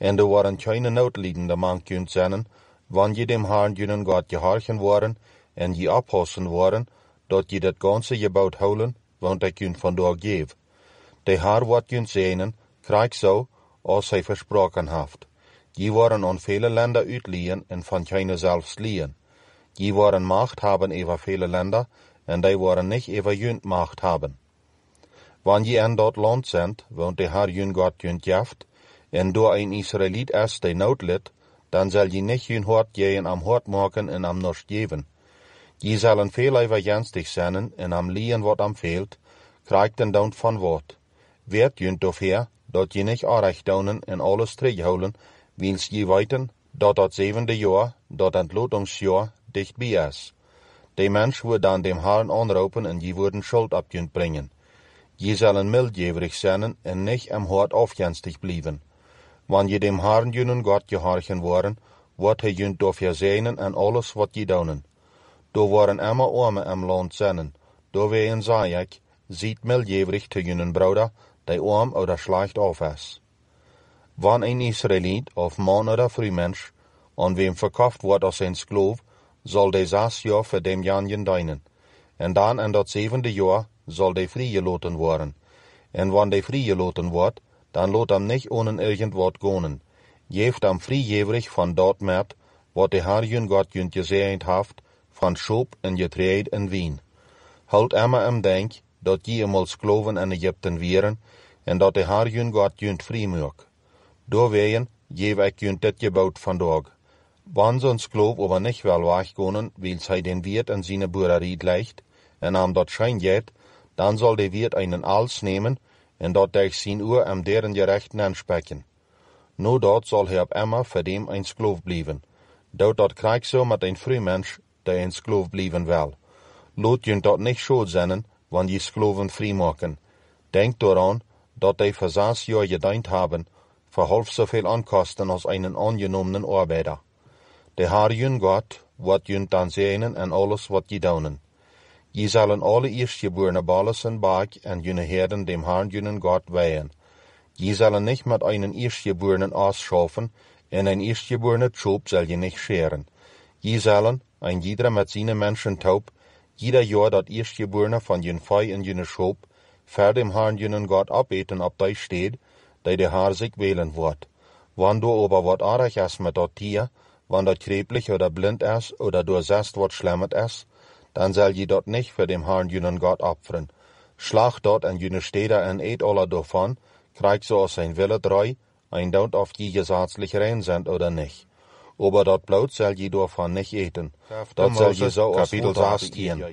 En er waren keine noodliedende man kunt zijn, wanneer je dem Herrn junen God gehorchen waren, en je oppassen waren, dat je dat ganze gebouwd houden, want hij kunt vandaag geven. De Herr wat kunt zenen, krijgt zo, als hij versproken heeft. Je waren aan vele landen uitliehen en van keine zelfs liehen. Je waren macht hebben over vele landen, en die waren niet over junt macht hebben. Wanneer je in dat land zendt, want de Herr jun God junt jaft, en door een Israëliet is die nood lidt, dan zal je niet jun hart geven am hart maken en am norst geven. Je zullen veel overjenstig zijn en am liehen wat am veelt, krijgt den dan van wat. Weet junt dafür, dat je niet aanrecht doen en alles terughouden, wils je weten, dat 7e jaar, dat ontlotingsjaar, dichtbij is. De mens wordt dan dem Herrn aanroepen en je worden schuld op junt brengen. Je zullen mildgeverig zijn en niet am hart afjenstig blijven. Wanneer je dem Herrn junen God gehorchen worden, wordt hij junt dafür zenen en alles wat je doen. Door waren immer arme am land zijn. Door ween zei ik, ziet mildgeverig te junen broeder, die arm oder slecht af is. Wanneer een Israëliet of man oder vrouwmens aan wem verkauft wordt als een sklaaf, zal de 6 jaar voor dem janjen dienen. En dan in dat 7e jaar zal de vrijgelaten worden. En wanneer de vrijgelaten wordt, dan laat hem niet ohne irgendwat gaan. Geeft hem vrijgeverig van dat met, wat de Herr jun God junt gezegend heeft, van schop en getreed en wien. Houd immer im denk, dat je eenmaal skloven in Egypten wieren, en dat de Herr jun God junt vrij maakt. Doorwegen geef ik junt dit gebouwd vandaag. Wanneer zo'n skloof aber niet wel weggaan, wils hij den Wirt in zijn boererie legt, en am dat schijn geht, dan zal de Wirt einen als nemen, en dat durch zijn uur am deren gerechten aansprechen. No dat zal hij op immer voor dem een skloof blijven. Dat krijgt zo met een vrouwmens, die een skloof blijven wil. Laat junt dat niet schuld zijn, wanneer je skloven vrij maken. Denk daaraan, dat die voor 6 jaar gediend hebben, voor half zoveel aankosten als einen aangenomenen arbeider. De Herr jun God, wat junt dan zenen en alles wat je doen. Je zullen alle eerstgeborene ballen baak en june herden dem Herrn junen God weihen. Je zullen nicht met einen eerstgeborenen ausschaffen, en een eerstgeborene Schob zal je nicht scheren. Je zullen, ein jeder met zijn mensen taub, jeder jaar dat eerstgeborene van jun Fei en june Schob, ver dem Herrn junen God opeten op die steed, die de Herr zich wählen wordt. Wanneer du aber wat aardig is met dat Tier, wanneer dat kreblich oder blind is, oder durchsetzt wat schlemmet is, dan zal je dat nicht für dem Herrn junen God opfern. Slag dat en june steder en eet alle davon, krijgt zo als zijn wille drei, ein daunt auf je gesetzlich rein sind oder nicht. Aber dat Blut zal je davon nicht eten. Dat zal je zo als Kapitel 16.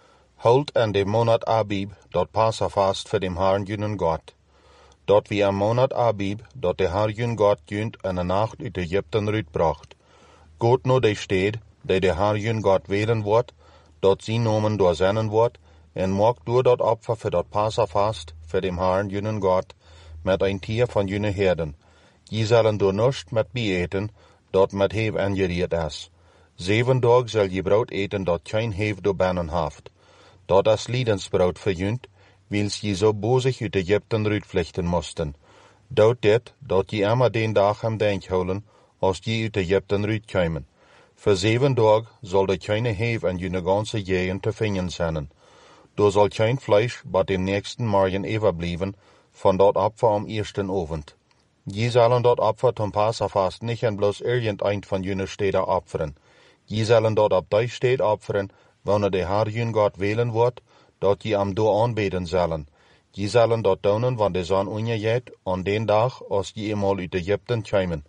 Holt in dem Monat Abib, dat Passafast für dem Herrn junen God. Dat wie am Monat Abib, dat de Herr jun God junt en de Nacht uit Egypten uitbracht. Goed no de steed, die de Herr jun God wählen wordt, dat sie nomen doorzennen wordt, en maakt door dat Opfer für dat Passafast, für dem Herrn junen God, met een Tier van june herden. Je zullen door nust met bij eten, dat met heef ingeriet is. 7 dagen zal je brood eten dat geen heef door binnen heeft. Dat is liedensbrood verjunt, wils je zo bozig uit Egypten uitvluchten moesten. Dood dit, dat je immer den dag am denk houden, als je uit Egypten uitkomen. Voor 7 dagen zal er keine heef in june ganze gegend te vinden zijn. Er zal geen vlees bij den nächsten morgen overblijven, van dat Opfer am eersten Abend. Je zullen dat Opfer zum Passafast nicht en bloß irgendein von jene Städte opfern. Je zullen dat op die Städte opfern, wanneer de Herr jun God wählen wordt, dat je am door aanbeden zullen. Je zullen dat doen, wanneer de zon ondergaat, aan den dag, als je eenmaal uit Egypten komen.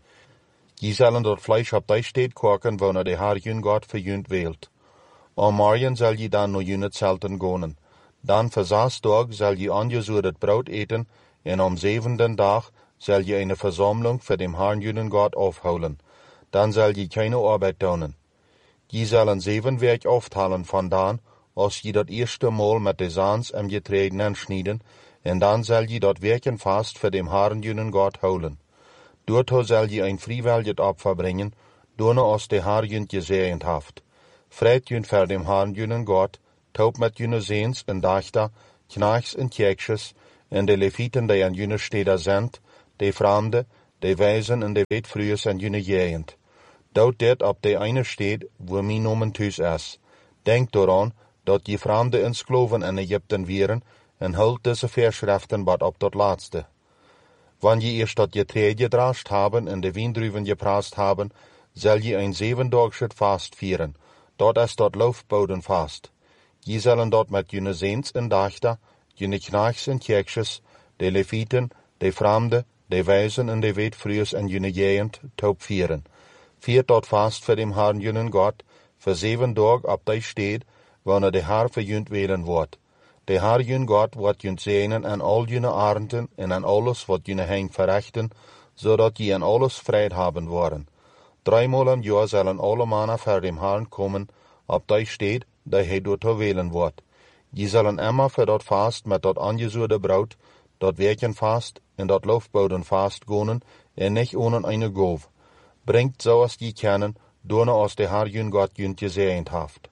Je zullen dat vlees op die Städte koken, wanneer de Herr jun God voor junt wählt. Am morgen zal je dan naar june zelten gaan. Dan voor 6 dagen zal je angezuurdet brood eten, en am 7. dag zal je eine Versammlung für dem Herrn junen God aufholen. Dan zal je keine Arbeit doen. Je zullen 7 Werk aufteilen vandaan, als je dat eerste Mal met de Saans im Getreiden anschneiden, en dan zal je dat Werken fast für dem Herrn junen God holen. Dortho zal je ein freiwilliges Opfer bringen, doorne als de Herr junt gezegend haft. Vreit junt für dem Herrn junen God, taub met june Seens en Dachter, Knachts en Tjekjes, en de Leviten die an june Steder sind, de Fremde, die wijzen en die weet vroeger en jene jegend. Dout dit op de ene steed, wo mijn nomen thuis is. Denk daaraan, dat je vreemde in Skloven in Egypten wieren, en hult deze verschriften wat op tot laatste. Wanneer je eerst dat je trede gedrascht haben en de wijndruiven gepraast haben, zal je een 7-daagse vast vieren. Dat is dat loofbodenvast. Je zullen dat met jene zeens en dachten, jene knachts en kerkjes, de levieten, de vreemde, de wijzen en de weetvruers en jene jegend top vieren. Viert dat vast voor dem Herrn jenen God, voor 7 dagen op die steed, wanneer de Herr verjunt welen wordt. De Herr jun God wordt junt zegenen aan al jene arenden en aan alles wat jene heen verrichten, zodat je aan alles vrede hebben worden. 3-maal im jaar zullen alle mannen voor dem Herrn komen, op die steed, die hij door te welen wordt. Je zullen immer voor dat vast met dat aangezoerde brood, dat werkenvast en dat loofbodenvast gonen, en niet ohne eine goof. Bringt zoals je kennen, doorne als de Herr jun God junt gezegend haft.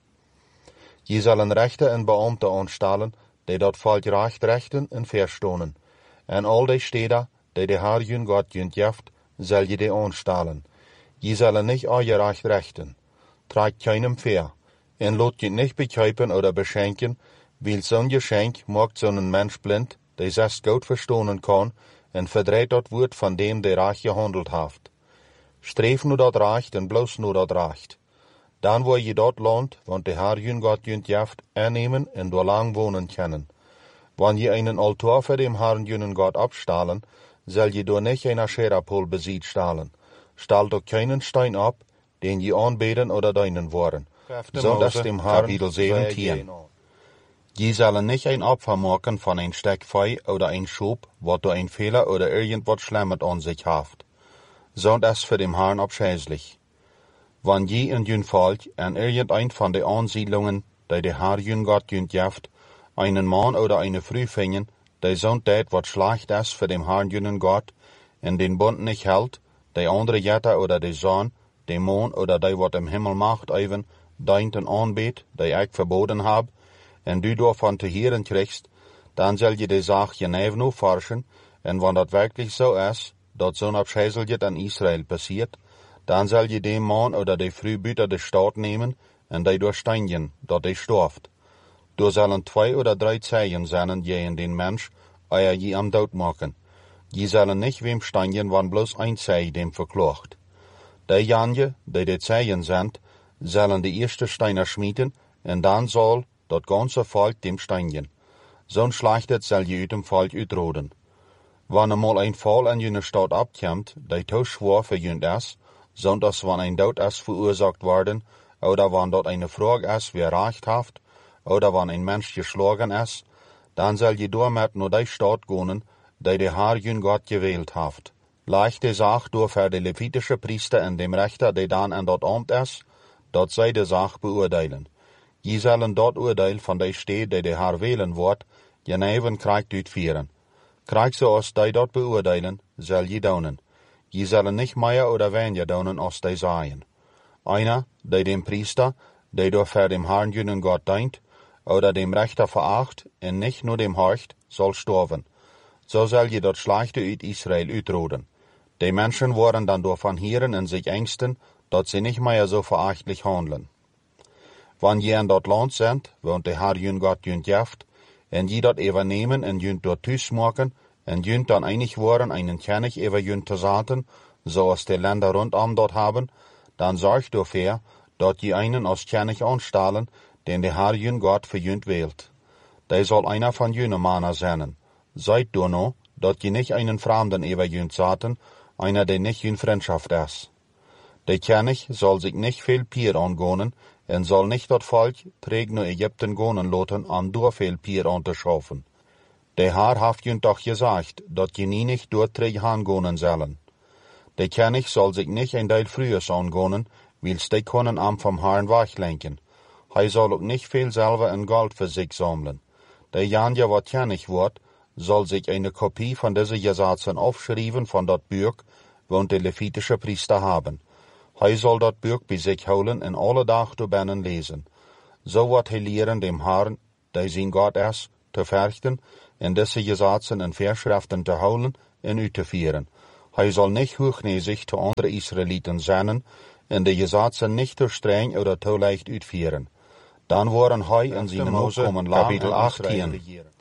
Je zullen rechter en beambte aanstellen, die dat volk recht rechten en verstonen. En al die steden, die de Herr jun God junt jeft, zal je die aanstellen. Je zullen niet al je recht rechten. Tragt keinem ver. En lot je niet bekijpen oder beschenken, weil zo'n geschenk maakt zo'n mens blind, die zes goed verstonen kan, en verdreht dat woord van dem, die recht gehandeld heeft. Streef nu dat recht en bloos nu dat recht. Dan wil je dat land, want de Herr jun God junt jeft, aannemen en door lang wonen kennen. Wanneer je einen altaar voor dem Herrn jun God abstalen, zal je door niet een Asherapol beziet stalen. Stal doch keinen Stein ab, den je aanbeden oder deinen worden. Sonst dem Herrn Kapitel 17. Je zullen nicht ein Opfer machen von ein Stück Fei oder ein Schub, wat durch ein Fehler oder irgendwas Schlimmes an sich haft. Sonst ist für dem Herrn abscheulich. Wann je in jün Volk an irgendein von den Ansiedlungen, die der Herr jün Gott jünt jeft, einen Mann oder eine Frau fingen, die sonst det wat schlecht ist für dem Herrn jünen Gott, in den Bund nicht hält, die andere Jetter oder die Sohn, die Mond oder die wat im Himmel macht even, deinten anbet, die ich verboten hab, en du davon te hören kriegst, dann soll je die Sache genau nu forschen, en wann dat wirklich so ist, dat zo'n Abscheißeljet an Israel passiert, dann soll je dem Mann oder die Frau büter de Staat nehmen, en die durchsteinigen, dat die storft. Du sollen 2 oder 3 Zeichen sein, je in den Mensch, euer je am Tod machen. Je sollen nicht wem steinigen, wann bloß ein Zeich dem verklacht. Die Janje, die Zeichen sind, sollen die erste Steiner schmieden, en dann soll dat ganze Volk dem steinigen. Zo'n Schlechtet soll je uit dem Volk uitroden. Wann einmal ein Fall in jene Stadt abkommt, die zu schwer für jünd ist, sonders wann ein Tod ist verursacht worden, oder wann dort eine Frage ist, wer Recht haft, oder wann ein Mensch geschlagen ist, dann soll je damit nur die Stadt gehen, die der Herr jün Gott gewählt haft. Leichte Sache durch für die levitische Priester und dem Richter, die dann in dort Amt ist, dort sei die Sache beurteilen. Je sollen dort Urteil von der Stadt, die der Herr wählen wird, jeneven Krieg durchführen. Krieg so als die dort beurteilen, soll je daunen. Je sollen nicht mehr oder weniger daunen als die seien. Einer, der dem Priester, der durch für dem Herrn jünen Gott dient, oder dem Richter veracht, und nicht nur dem horcht, soll sterben. So soll je dort Schlechte uit Israel uitroden. Die Menschen worden dann davon hören und sich ängsten, dass sie nicht mehr so verachtlich handeln. Wann je in dort Land sind, wohnt der Herr jün Gott jünt jeft, en je dat übernehmen en jünt dort thuis maken, en jünt dann einig worden einen König über jünt te zaten, so als die Länder rundum dort haben, dann sorgt dafür, dat je einen als König anstellen, den der Herr jün Gott für jünt wählt. Der soll einer von jüne Männer sein. Seid du no, dat je nicht einen Fremden über jünt zaten, einer, der nicht jünt Freundschaft ist. Der König soll sich nicht viel Pier angehen, en soll nicht dat Volk träg nur Ägypten gonen lassen, an door viel Pier anzuschaffen. Der Herr haft jünt doch gesagt, dat je nie nicht dort träg hangonen sollen. Der König soll sich nicht ein Teil früher angehen, wils die können am vom Herrn weglenken. Hij soll auch nicht viel selber in Gold für sich sammeln. Der Janja, wat König wird, soll sich eine Kopie von diese Gesetzen aufschreiben von dat Buch, wo die levitische Priester haben. Hij soll dat Buch bei sich holen en alle Tag binnen lesen. So wird hij lehren dem Herrn, der sein Gott ist, zu verrichten, en diese Gesetzen en Verschriften zu holen en uitzuführen. Hij zal nicht hochnäsig zu andere Israeliten zijn en de Gesetze nicht te streng oder te leicht uitvieren. Dan worden hij in zijn Mose kapitel 18.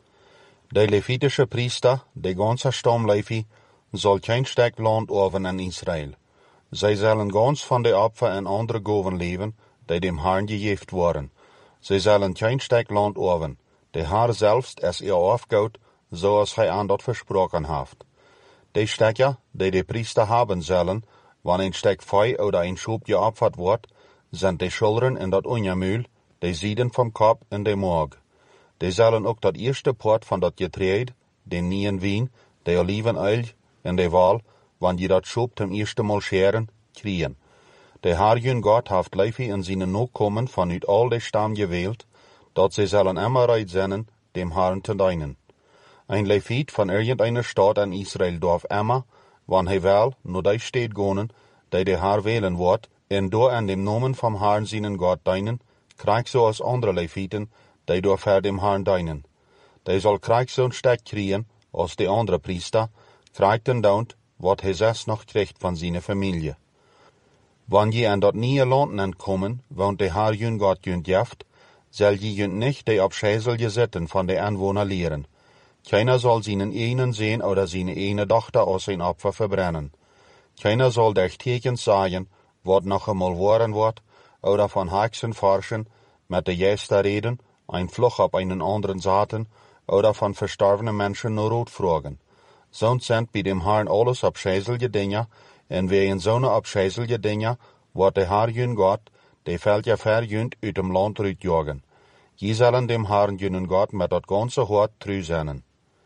De levitische priester, de ganze Stamm Levi, zal geen sterk land oven in Israël. Zij zullen gans van de Opfer en andere goven leven, die dem Herrn gegeven worden. Zij zullen geen sterk land oven. De Herr selbst es ihr aufgaut, zoals hij aan dat versproken heeft. De stekken, die de priester hebben zullen, wanneer een stek vee oder een schub geopfert wordt, zijn de schilderen in dat onjamuil, de zieden vom kop en de maag. Die zullen ook dat eerste poort van dat getreed, de nieuwen wien, de olivenöl en de wal, wanneer je dat schub zum eerste Mal scheren, kriegen. De Herr jun Gott heeft Levi in zijn Nachkommen vanuit al de Stamm gewählt, dat ze zullen immer reit zijn, dem Herrn te dienen. Ein Levit van irgendeiner Stadt in Israel darf immer, wann hij wel, nur die steht gonen, die de Herr wählen wordt, en door an dem Namen vom Herrn seinen Gott dienen, krijgt so als andere Leviten, die door ver dem Herrn dienen. Die zal krijgt zo'n stek kriegen, als de andere priester, krijgt en daunt, wat hij zes nog krijgt van zijn familie. Wanneer je aan dat nieuwe land entkommen, want de Herr jun Gott junt jeft, zal je junt nicht de abscheiselje zitten van de Anwohner leren. Keiner soll seinen einen sehen oder seine eine Tochter aus sein Opfer verbrennen. Keiner soll durch Teken sagen, wat noch einmal worden wordt, oder von Hexen forschen, mit der Geister reden, ein Fluch auf einen anderen zaten, oder von verstorbenen Menschen nur Rot fragen. Sonst sind bei dem Herrn alles abscheiselje Dinge, en wegen zo'n abscheiselje Dinge, wordt de Herr jun Gott, de fällt ja verjünt uit dem Land uitjagen. Je zullen dem Herrn jun Gott met dat ganze hart treu zijn.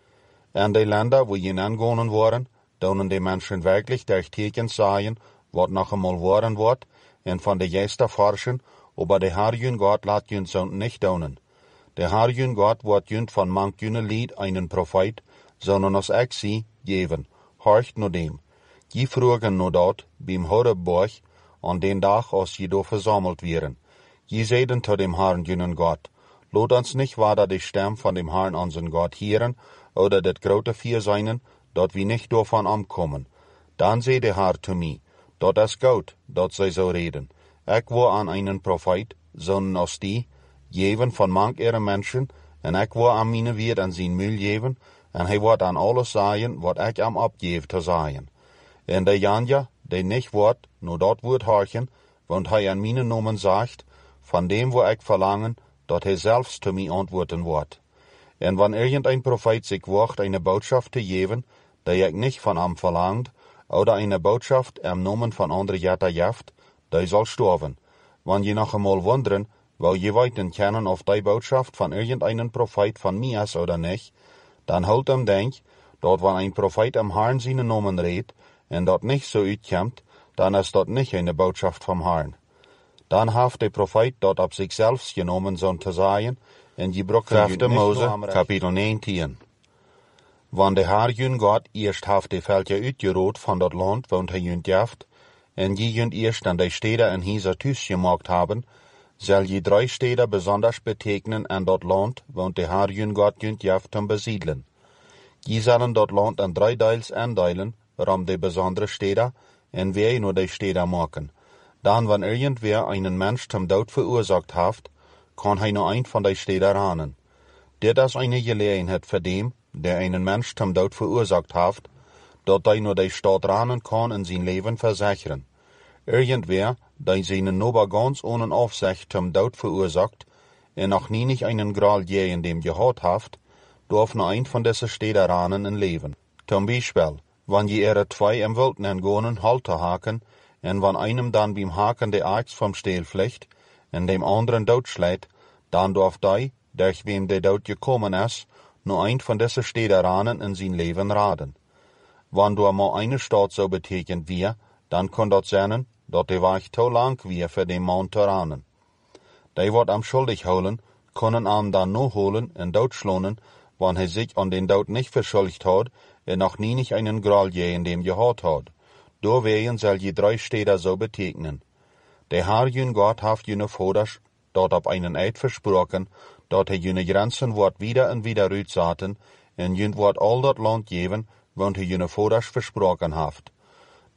En de Länder, wo je angegangen waren, doen de Menschen wirklich durch Teken sagen, wat noch einmal worden wordt, en van de Geister forschen, aber de Herr jun Gott laat jun so nicht doen. De Herr jun Gott wordt jun van mank june Lied einen Prophet, sondern als ik zie, geven, horcht nur dem. Je vroegen nur dat, beim Horebborg, an den Tag, als je do versammelt wären. Je zeiden zu dem Herrn jun Gott, lot uns nicht weiter die Stimme von dem Herrn unseren Gott hören, oder das grote Vier seinen, dat wir nicht davon ankommen. Dann sei der Herr zu mir, dat ist gut, dat sie so reden. Ich war an einen Prophet, sondern als die, jeven von manch ihre Menschen, en ich war an meine Wirt an sein Müll jeven, en hij wordt an alles sagen, wat ich am abgebe zu sagen. En der Janja, der nicht wordt, nur dat wordt horchen, want hij an meine Namen sagt, von dem, wo ich verlangen, dat hij selbst zu mir antworten wordt. En wanneer irgendein Prophet sich wagt, eine Botschaft zu geben, die ich nicht von ihm verlangt, oder eine Botschaft im Namen von anderen Jätter jeft, die soll sterben. Wenn je noch einmal wundern, wo je weiten kennen, auf die Botschaft von irgendeinem Prophet von mir ist oder nicht, dann halt denk, dat wenn ein Prophet im Herrn seinen Namen redet, en dat nicht so uitkommt, dann ist dat nicht eine Botschaft vom Herrn. Dann haft der Prophet dat op sich selbst genommen, so zu sagen, en je brukte Mose, kapitel 19. Wann der Herr jun Gott eerst haft de Völker uitgeroot van dat land, woont hij junt jaft, en je junt eerst an de Städte in Hisa thuis gemaakt haben, zal je 3 Städte besonders betekenen an dat land, woont der Herr jun Gott junt jaft om besiedeln. Je zullen dat land in 3 Teils aandeilen, rom de besondere Städte, en wij nur de Städte maken. Dan wanneer irgendwer einen Mensch zum Tod verursacht haft, kann hij nur ein von de Städten ranen. Dit is eine Gelegenheit für dem, der einen Mensch zum Tod verursacht haft, dat hij nur de Stadt ranen kann in sein Leben versichern. Irgendwer, der seinen Nober ganz ohne Aufsicht zum Tod verursacht, en noch nie nicht einen Gral je in dem gehad haft, darf nur ein von dessen Städten ranen in Leben. Zum Beispiel, wenn je ihre 2 im Wilden entgonen Halter haken, en wann einem dann beim Haken de Axt vom Steel fliegt, en dem anderen doodschlägt, dann darf die, durch wem der Dood gekommen ist, nur ein von dessen Städten ranen in sein Leben raden. Wenn du mal eine Stadt so betekent wie, dann kann dat sein, dat der Weg zu lang wie für den Mann zu ranen. Die wird am schuldig holen, können am dann nur holen en doodschlonen, wenn er sich an den Dood nicht verschuldigt hat, noch nie nicht einen Gral je in dem gehad hat. Doorwegen soll je 3 Städte so betekenen. Der Herr jun Gott haft jene Voders, dort op einen Eid versprochen, dat jene Grenzen wordt wieder en wieder uitzaten, en jun wordt al dat land geven, want jene Voders versprochen haft.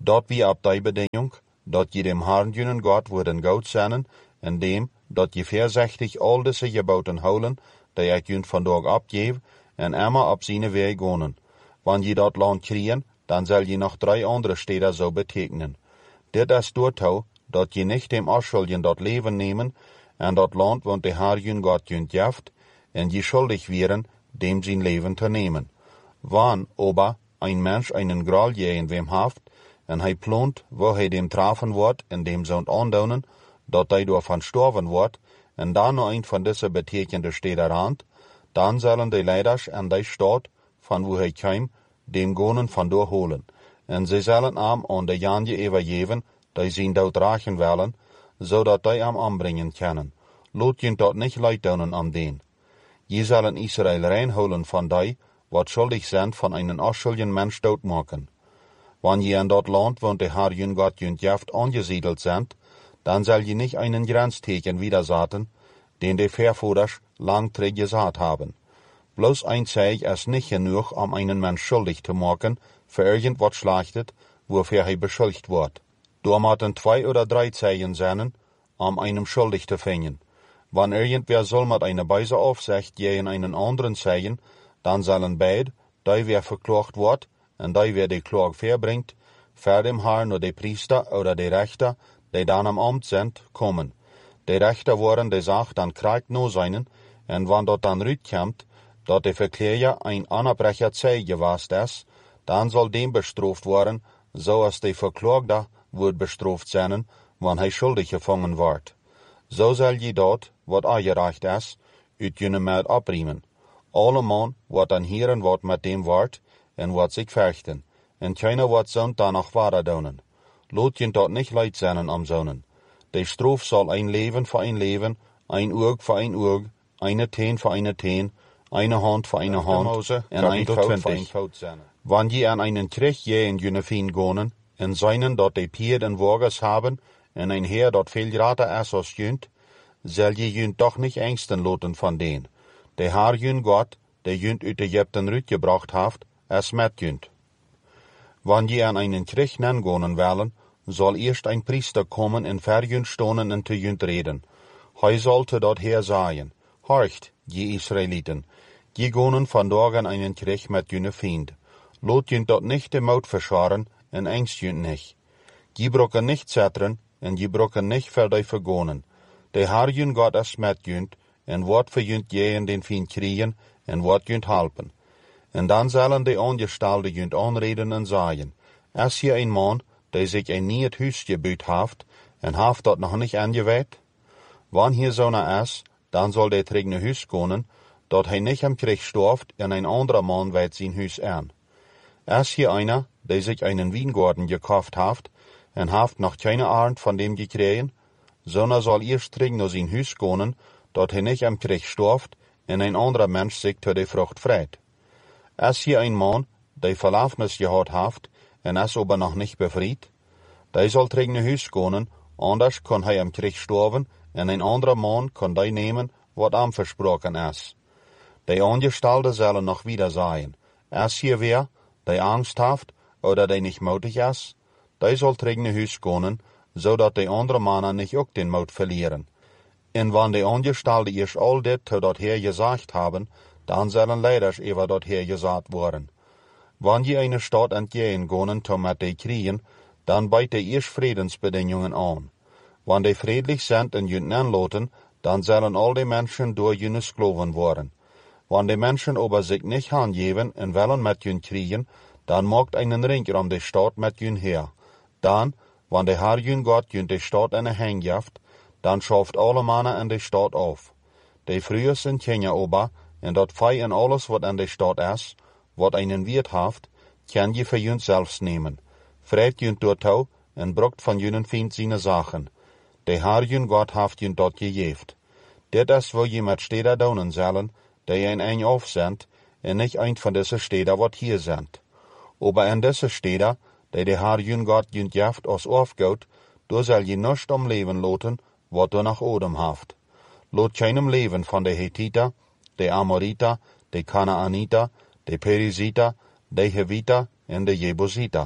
Dat wie ab die Bedingung, dat je dem Herrn junen Gott worden goud zennen, en dem, dat je verzechtig al deze geboten houden, die ik jun vandaag abgeef, en immer op zijn weg gonen. Wanneer je dat land kriegen, dan zal je nog 3 andere steden zo betekenen. Dit is doortouw, dat je niet dem afschuldigen dat leven nemen, en dat land, want de Herr jun Gott junt jaft, en je schuldig wären, dem zijn leven te nemen. Wann aber ein Mensch einen Gral in wem haft, en hij plant, wo hij dem trafen wordt, en dem zo'n aandonen, dat hij door van sterven wordt, en dan nog een van deze betekende steden raant, dan zullen de leiders en de stad, van wo hij kwam, dem gonen van doorholen, en ze zullen hem aan de janje overgeven, die zijn dood rachen willen, zodat die hem aanbrengen kunnen. Laat je dat niet leid doen aan den. Je zullen Israël reinholen van die, wat schuldig zijn van einen afschuldigen Mensch doodmaken. Wanneer je in dat land, wo de Herr jun Gott jun jaft angesiedelt sind, dann soll je nicht einen Grenzteken widersaten, den de Vervoders lang gesät haben. Bloß ein Zeig ist nicht genug, um einen Mensch schuldig zu machen, für irgendwas Schlechtes, wofür er beschuldigt wird. Da müssen 2 oder 3 Zeichen sein, um einem schuldig zu finden. Wenn irgendwer soll mit einer Beise Aufsicht gegen einen anderen zeigen, dann sollen beide, die wer verklagt wird, und die wer die Klage verbringt, vor dem Herrn oder die Priester oder die Richter, die dann am Amt sind, kommen. Die Richter worden die Sache dann kriegt no seinen, und wenn dort dann rütkommt, dass der Verkläger ein Anerbrecher Zeug gewesen ist, dann soll dem bestraft worden, so als der Verklagte wird bestraft sein, wenn er schuldig gefangen wird. So soll je dort, wat aangereicht is, uit jene Meld abriemen. Alle man wat dan hieren wat met dem wordt, en wat zich vechten, en keiner wat zond danach ware doen. Laat je dat niet leid zijn am zonen. De straf zal een leven voor een leven, een oog voor een oog, eine teen voor eine teen, eine hand voor eine hand, en een fout voor een fout zijn. Wanneer je aan einen Krieg je in jene vien gonen, en seinen dat de Pier en Wagers haben, en een Heer dat veel grater is als junt, zal je junt toch niet angsten laten van den. De Herr jun Gott, der junt uit Egypten uitgebracht heeft, is met junt. Wanneer je aan einen Krieg gonen willen, soll erst ein Priester kommen en ver junt stonen en te junt reden. Hij sollte dat Heer sagen, horcht, je Israeliten, je gonen vandaag aan einen Krieg met june Fiend. Laat junt dat nicht de Maut verscharen, en angst junt nicht. Je brokken nicht zetteren, en je brokken nicht ver die vergonen. De Herr jun Gott is met junt, en wat voor junt je in den Fiend kriegen, en wat junt helpen. En dan zullen de Angestalten junt aanreden en zeggen, is hier een man, die zich een nieuw huis gebuut heeft, en heeft dat nog niet aangeweid? Wanneer hier zo'n is, dan zal de terug naar huis komen, dat hij niet am Krieg storft, en een andere man weet zijn huis aan. Is hier einer, die zich einen Weingarten gekauft heeft, en heeft nog keine Ahnung van dem gekregen, sondern soll eerst terug naar zijn huis komen, dat hij niet am Krieg storft, en een andere Mensch zich tot de Frucht vreit. Is hier een man, die Verlafnis gehad heeft, en is aber nog niet bevrijd? Die zal terug naar huis komen, anders kan hij am Krieg sterven, en een andere man kan die nemen, wat am versproken is. Die Angestellten zullen nog wieder sagen, is hier wer, die Angst heeft, oder die nicht mutig is, die zal terug naar huis komen, zodat die andere mannen niet ook den Mut verlieren. En wanneer de Angestellten eerst al dit tot dat Heer gesagt haben, dan zullen leiders over dat Heer gesagt worden. Wanneer je eine Stadt entgehen gonen to met die kriegen, dan biedt de eerst Friedensbedingungen an. Wanneer die friedlich sind en junt anloten, dan zullen al die Menschen door jene Skloven worden. Wanneer die Menschen aber sich nicht handgeven en willen met jun kriegen, dan maakt einen Ring om de Stadt met jun her. Dan, wanneer de Herr jun Gott jun de Stadt in de Hang jaft, dan schafft alle Mannen in de Stadt auf. De früher sind Kinder ober, en dat fei en alles wat in de Stadt is, wat einen Wirt haft, kan je voor jun zelfs nemen. Vreit jun doortouw, en brokt van junen Fiend seine Sachen. De Herr jun Gott haft jun dat gegeeft. Dit is wo je met steder donen zullen, die een eng aufzendt, en nicht ein von deze steder wat hier sind. Aber in deze steder, die de Herr jun Gott jun jaft als aufgaut, do zal je nicht om leven loten, wat du nach Odem haft. Lot keinem leven van de Hethiter, de Amoriter, de Kanaaniter, de Periziter, de Heviter en de Jebusiter.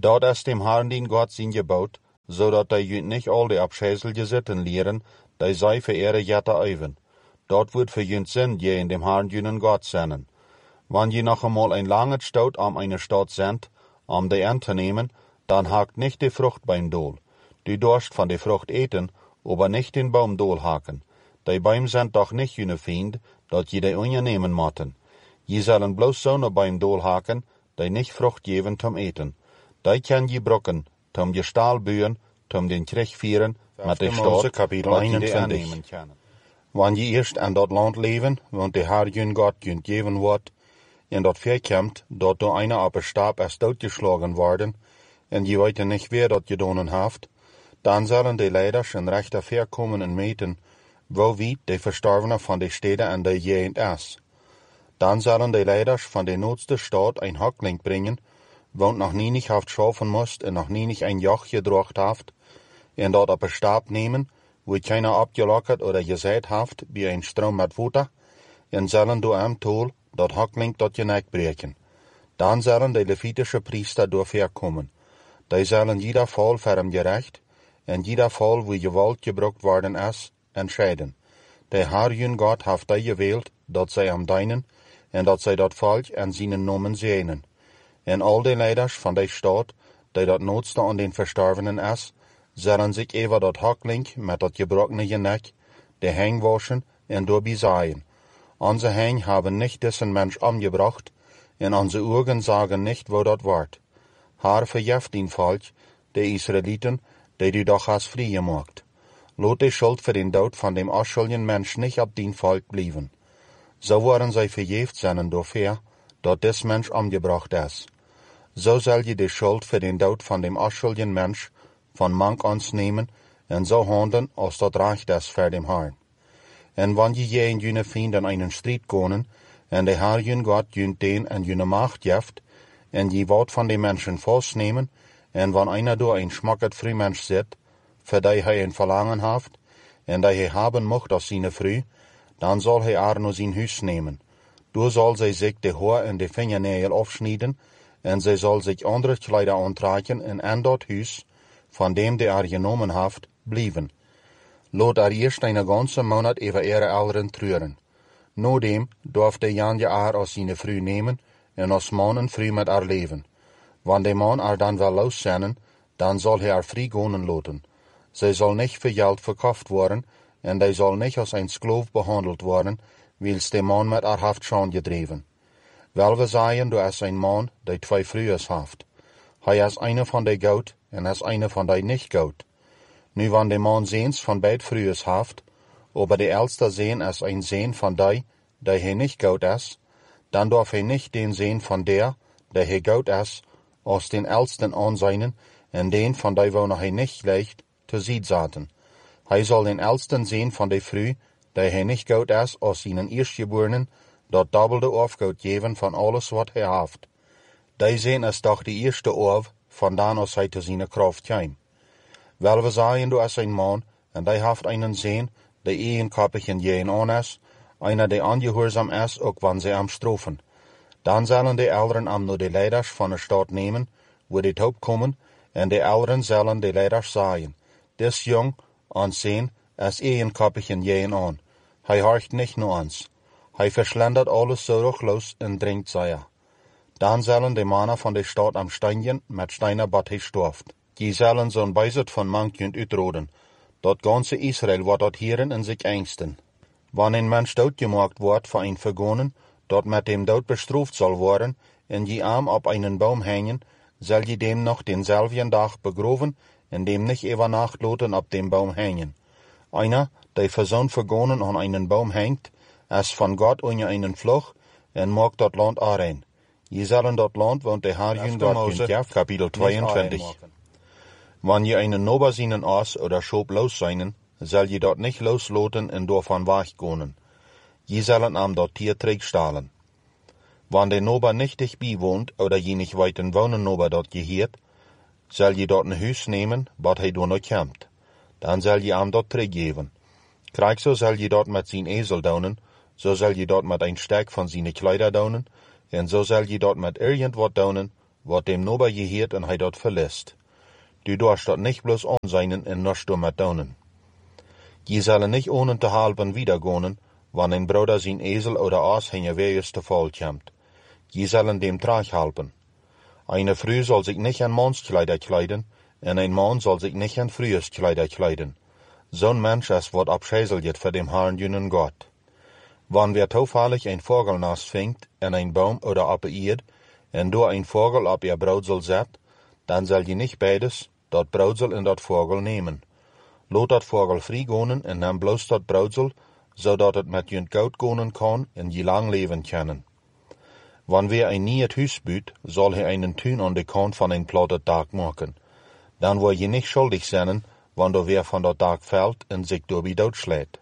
Dort ist dem Herrn din Gott sein Gebot, so dat die jünt nicht all die abschäselige Sitten lehren, die sei für ihre Jette eiven. Dort wird für jünt Sinn, je in dem Herrn jünen Gott sennen. Wann je noch einmal ein langes Staut am eine Stadt sendt, die Ernte nehmen, dann hakt nicht die Frucht beim Dohl. Du dorst von der Frucht eten, aber nicht den Baum Dohl haken. Die Bäume sind doch nicht jüne Fiend, dat je die unnehmen motten. Je sollen bloß so ne beim Dohl haken, die nicht Frucht geben zum Eten. Die kann je brocken, zum je Stahl bühen, zum den Krieg führen, mit der Stadt, Kapitel 21. Wann je erst an dat Land leven, want der Herr jün Gott jün geben wird, en dat verkommt, dat door einer op een Stab erst doodgeschlagen worden, en je weet nicht wer dat gedonen haft, dann sollen die Leiders in rechter verkommen en meten, wo wie die Verstorvenen von de Städte en de Gegend is. Dann sollen die Leiders von der noodste Stadt ein Hockling bringen, want noch nie nicht haft schaffen musst en noch nie nicht ein Joch gedrocht haft, en dat op een Stab nehmen, wo keiner abgelockert oder gesät haft, wie ein Strom mit Water, en sollen door am Tool dat Hockling tot je nek breken. Dan zullen de Levitische Priester doorverkommen. Die zullen jeder Fall voor hem gerecht, en jeder Fall wo gewalt gebruikt worden is, entscheiden. De Herr jün Gott heeft die gewählt, dat zij am dienen, en dat zij dat volk en zijn nomen zenen. En al de leiders van de stad, die dat noodste aan den Verstorvenen is, zullen zich even dat Hockling met dat gebrochene nek, de heng waschen en doorbezaaien. Onze Heng haben nicht diesen Mensch umgebracht, en onze Augen sagen nicht, wo dat wart. Haar verjeft den Volk, de Israeliten, die du doch hast frei gemacht. Lot die Schuld für den Tod von dem unschuldigen Mensch nicht ab den Volk blieben. So waren sie verjeft seinen dafür, dat des Mensch umgebracht ist. So soll je die Schuld für den Tod von dem unschuldigen Mensch von mank ons nehmen, en so handeln, als dat recht ist für den Herrn. En wann je en jüne Fiend an einen Strijd konen, en de Herr jün Gott jünt den en jüne Macht jeft, en je wat van de Menschen vastnemen, en wann einer door ein schmacket Frühmensch zit, für die hij ein Verlangen haft, en die hij haben mocht aus seine Früh, dann soll hij Arno sein Hüs nehmen. Du soll zij sich de Haar en de Fingernägel aufschneiden, en zij soll sich andere Kleider antrekken en an dat Hüs, von dem de genommen haft, blieben. Lot eerst een ganze Monat über ihre Eltern treuren. Nodem durfte Jan je aus seine Früh nehmen en als Mann en Früh mit leven. Wann der Mann dann wel loszenden, dann soll hij frei gehen lassen. Zij soll nicht für Geld verkauft worden en die soll nicht als ein Sklav behandelt worden, wils der Mann mit haft schon gedreven. Wel we sagen, du ist ein Mann, der zwei Frühes haft. Hij is eine von der Gout en is eine von der nicht Gout. Nu wann de man Seens van beid Frühes haft, aber de älster Seen is ein Seen van die hij nicht goud is, dann darf hij nicht den Seen van der hij goud is, als den älsten anseinen, en den van die wo noch hij nicht leicht, te ziet zaten. Hij soll den älsten Seen van de Früh, hij nicht goud is, als seinen Eerstgeborenen, dat doppelte Aufgoud geven van alles wat hij haft. Die Seen is doch die eerste Orf, van dan als hij te zijn kracht kwam. Wel we sagen, du is een man, en die haft einen Seen, die eenkoppig en jeen aan is, einer die angehoorzaam is, ook wann sie am strofen. Dan zullen de Eltern am nur de Leiders van de stad nemen, wo die Taub kommen, en de Eltern zullen de Leiders sagen, des Jong, ons Seen, is eenkoppig en jeen aan. Hij horcht nicht nur ans. Hij verschlendert alles so ruchlos en drinkt Seier. Dan zullen de Männer van de stad am Steinchen met Steiner bad hij storft. Die zullen zo'n bijzet van mankjent uitroden. Dat ganze Israel wordt dat hieren en zich ängsten. Wann een mens doodgemaakt wordt voor een vergonen, dat met dem dood bestraft zal worden, en je arm op einen Baum hängen, zal je dem noch denselben Dag begroven, en dem nicht über Nacht loten op dem Baum hängen. Einer, der für zo'n vergonen an einen Baum hängt, is van Gott onder einen Fluch, en maakt dat land aanrein. Je zullen dat land, want de Herr jün Gott jün Kapitel 22. Wann je einen Nober seinen Aas oder Schob los seinen, soll je dort nicht losloten en door van weg gonen. Je sollen am dort Tierträg stahlen. Wann der Nober nicht dich wohnt oder je nicht weiten wohnen Nober dort gehiert, soll je dort ein Hüs nehmen, wat hij door noch kämmt. Dann soll je am dort Träg geben. Krieg so soll je dort mit sein Esel daunen, so soll je dort mit ein Steck von seine Kleider daunen, en so soll je dort mit irgendwat daunen, wat hem noba geheert en hij dat verlist. Du dorst dat nicht bloß aanzijnen en niets door met doen. Je zullen nicht ohne te halpen wiedergonen, wanneer een broeder zijn ezel oder aas heen wees te val komt. Je zullen dem terughelpen. Eine vrouw zal zich nicht aan manskleider kleiden, en een man zal zich nicht aan vrouwskleider kleiden. Zo'n mens is wat abscheißeljet voor dem Herrn junen God. Wanneer toevallig een vogelnest vindt en een boom oder op een eerd, en door een vogel op je brouwsel zet, dan zal je niet beides, dat brouwsel en dat vogel nemen. Laat dat vogel vrij gonen en neem bloos dat brouwsel, zodat het met je goed gonen kan en je lang leven kunnen. Wanneer een niet het huis bouwt, zal hij een tuin aan de kant van een plat het dak maken. Dan word je niet schuldig zijn, wanneer weer van dat dak valt en zich door doodslaat.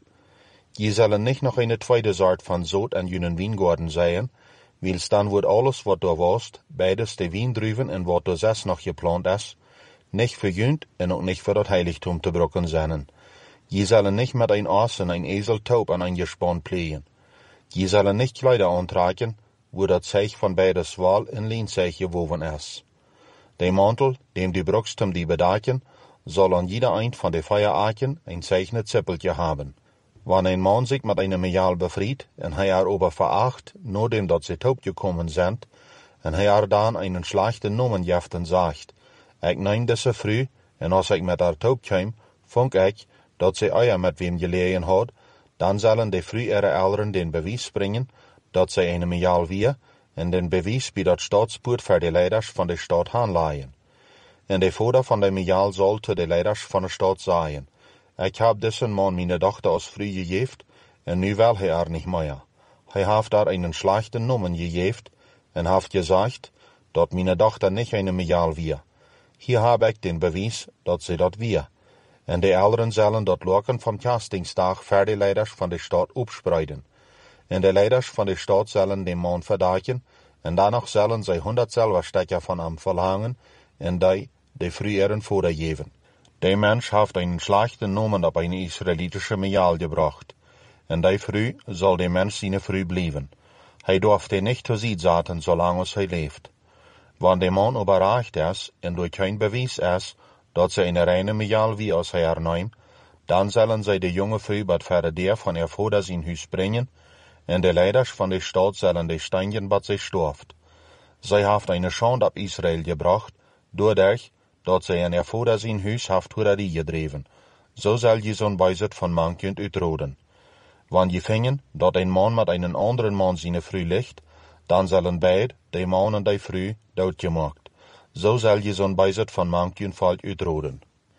Je zullen niet nog een tweede soort van zout en junen wijngaarden zijn, wils dan wordt alles wat er was, beides de wijndruiven en wat er zes nog geplant is, niet verjunt en ook niet voor dat heiligtum te brokken zijn. Je zullen niet met een aas en een ezel taub aan een gespan plegen. Je zullen niet kleider aantrekken, wo dat zeich van beide zwaal en leenzeich gewoven is. De mantel, dem die brokstum die bedaken, zal aan jeder eind van de feieraken een zeichnet zippeltje hebben. Wanneer een man zich met een mejaal bevriet en hij erover veracht, nadat dat ze taub gekomen zijn, en hij er dan een slechte noemen jeften zegt, ik neem deze vrouw, en als ik met haar taub kwam, vond ik, dat ze eier met wem gelegen had, dan zullen de vrouw ihre ouderen den bewijs brengen, dat zij een mejaal wie, en den bewijs bij dat staatspoort voor de leiders van de stad aanleiden. En de vader van de mejaal zal te de leiders van de stad zeggen, ik heb deze man mijn dochter als vrouw gegeven, en nu wil hij er niet meer. Hij heeft daar een slechte noemen gegeven, en heeft gezegd, dat mijn dochter niet een mejaal wie. Hier heb ik den bewijs, dat ze dat wie. En de ouderen zullen dat loken van kastingsdag voor de leiders van de stad opspreiden. En de leiders van de stad zullen de man verdaken, en daarna zullen zij 100 zilverstekken van hem verlangen, en die de vrouwen voorgeven. De mens heeft een slechte noemen op een Israëlitische mejaal gebracht, en die vrouw zal de mens zijn vrouw blijven. Hij durft die niet te zien zetten zolang als hij leeft. Wanneer de man überreicht is, en door geen bewijs is, dat ze een reine mejaal wie als hij neemt, dan zullen zij de jonge vrouw bij verre deur van haar vader zijn huis brengen, en de leiders van de stad zullen de steinen wat zij storft. Zij heeft een schande op Israël gebracht, doordat dat zij in haar vader zijn huis heeft hoererie gedreven. Zo zal je zo'n bezit van mankind uitroden. Wanneer je vingen dat een man met een andere man zijn vrouw ligt, dan zullen beide, de man en de vrouw, doodgemaakt. Zo zal je zo'n bezit van mankind valt uitroden.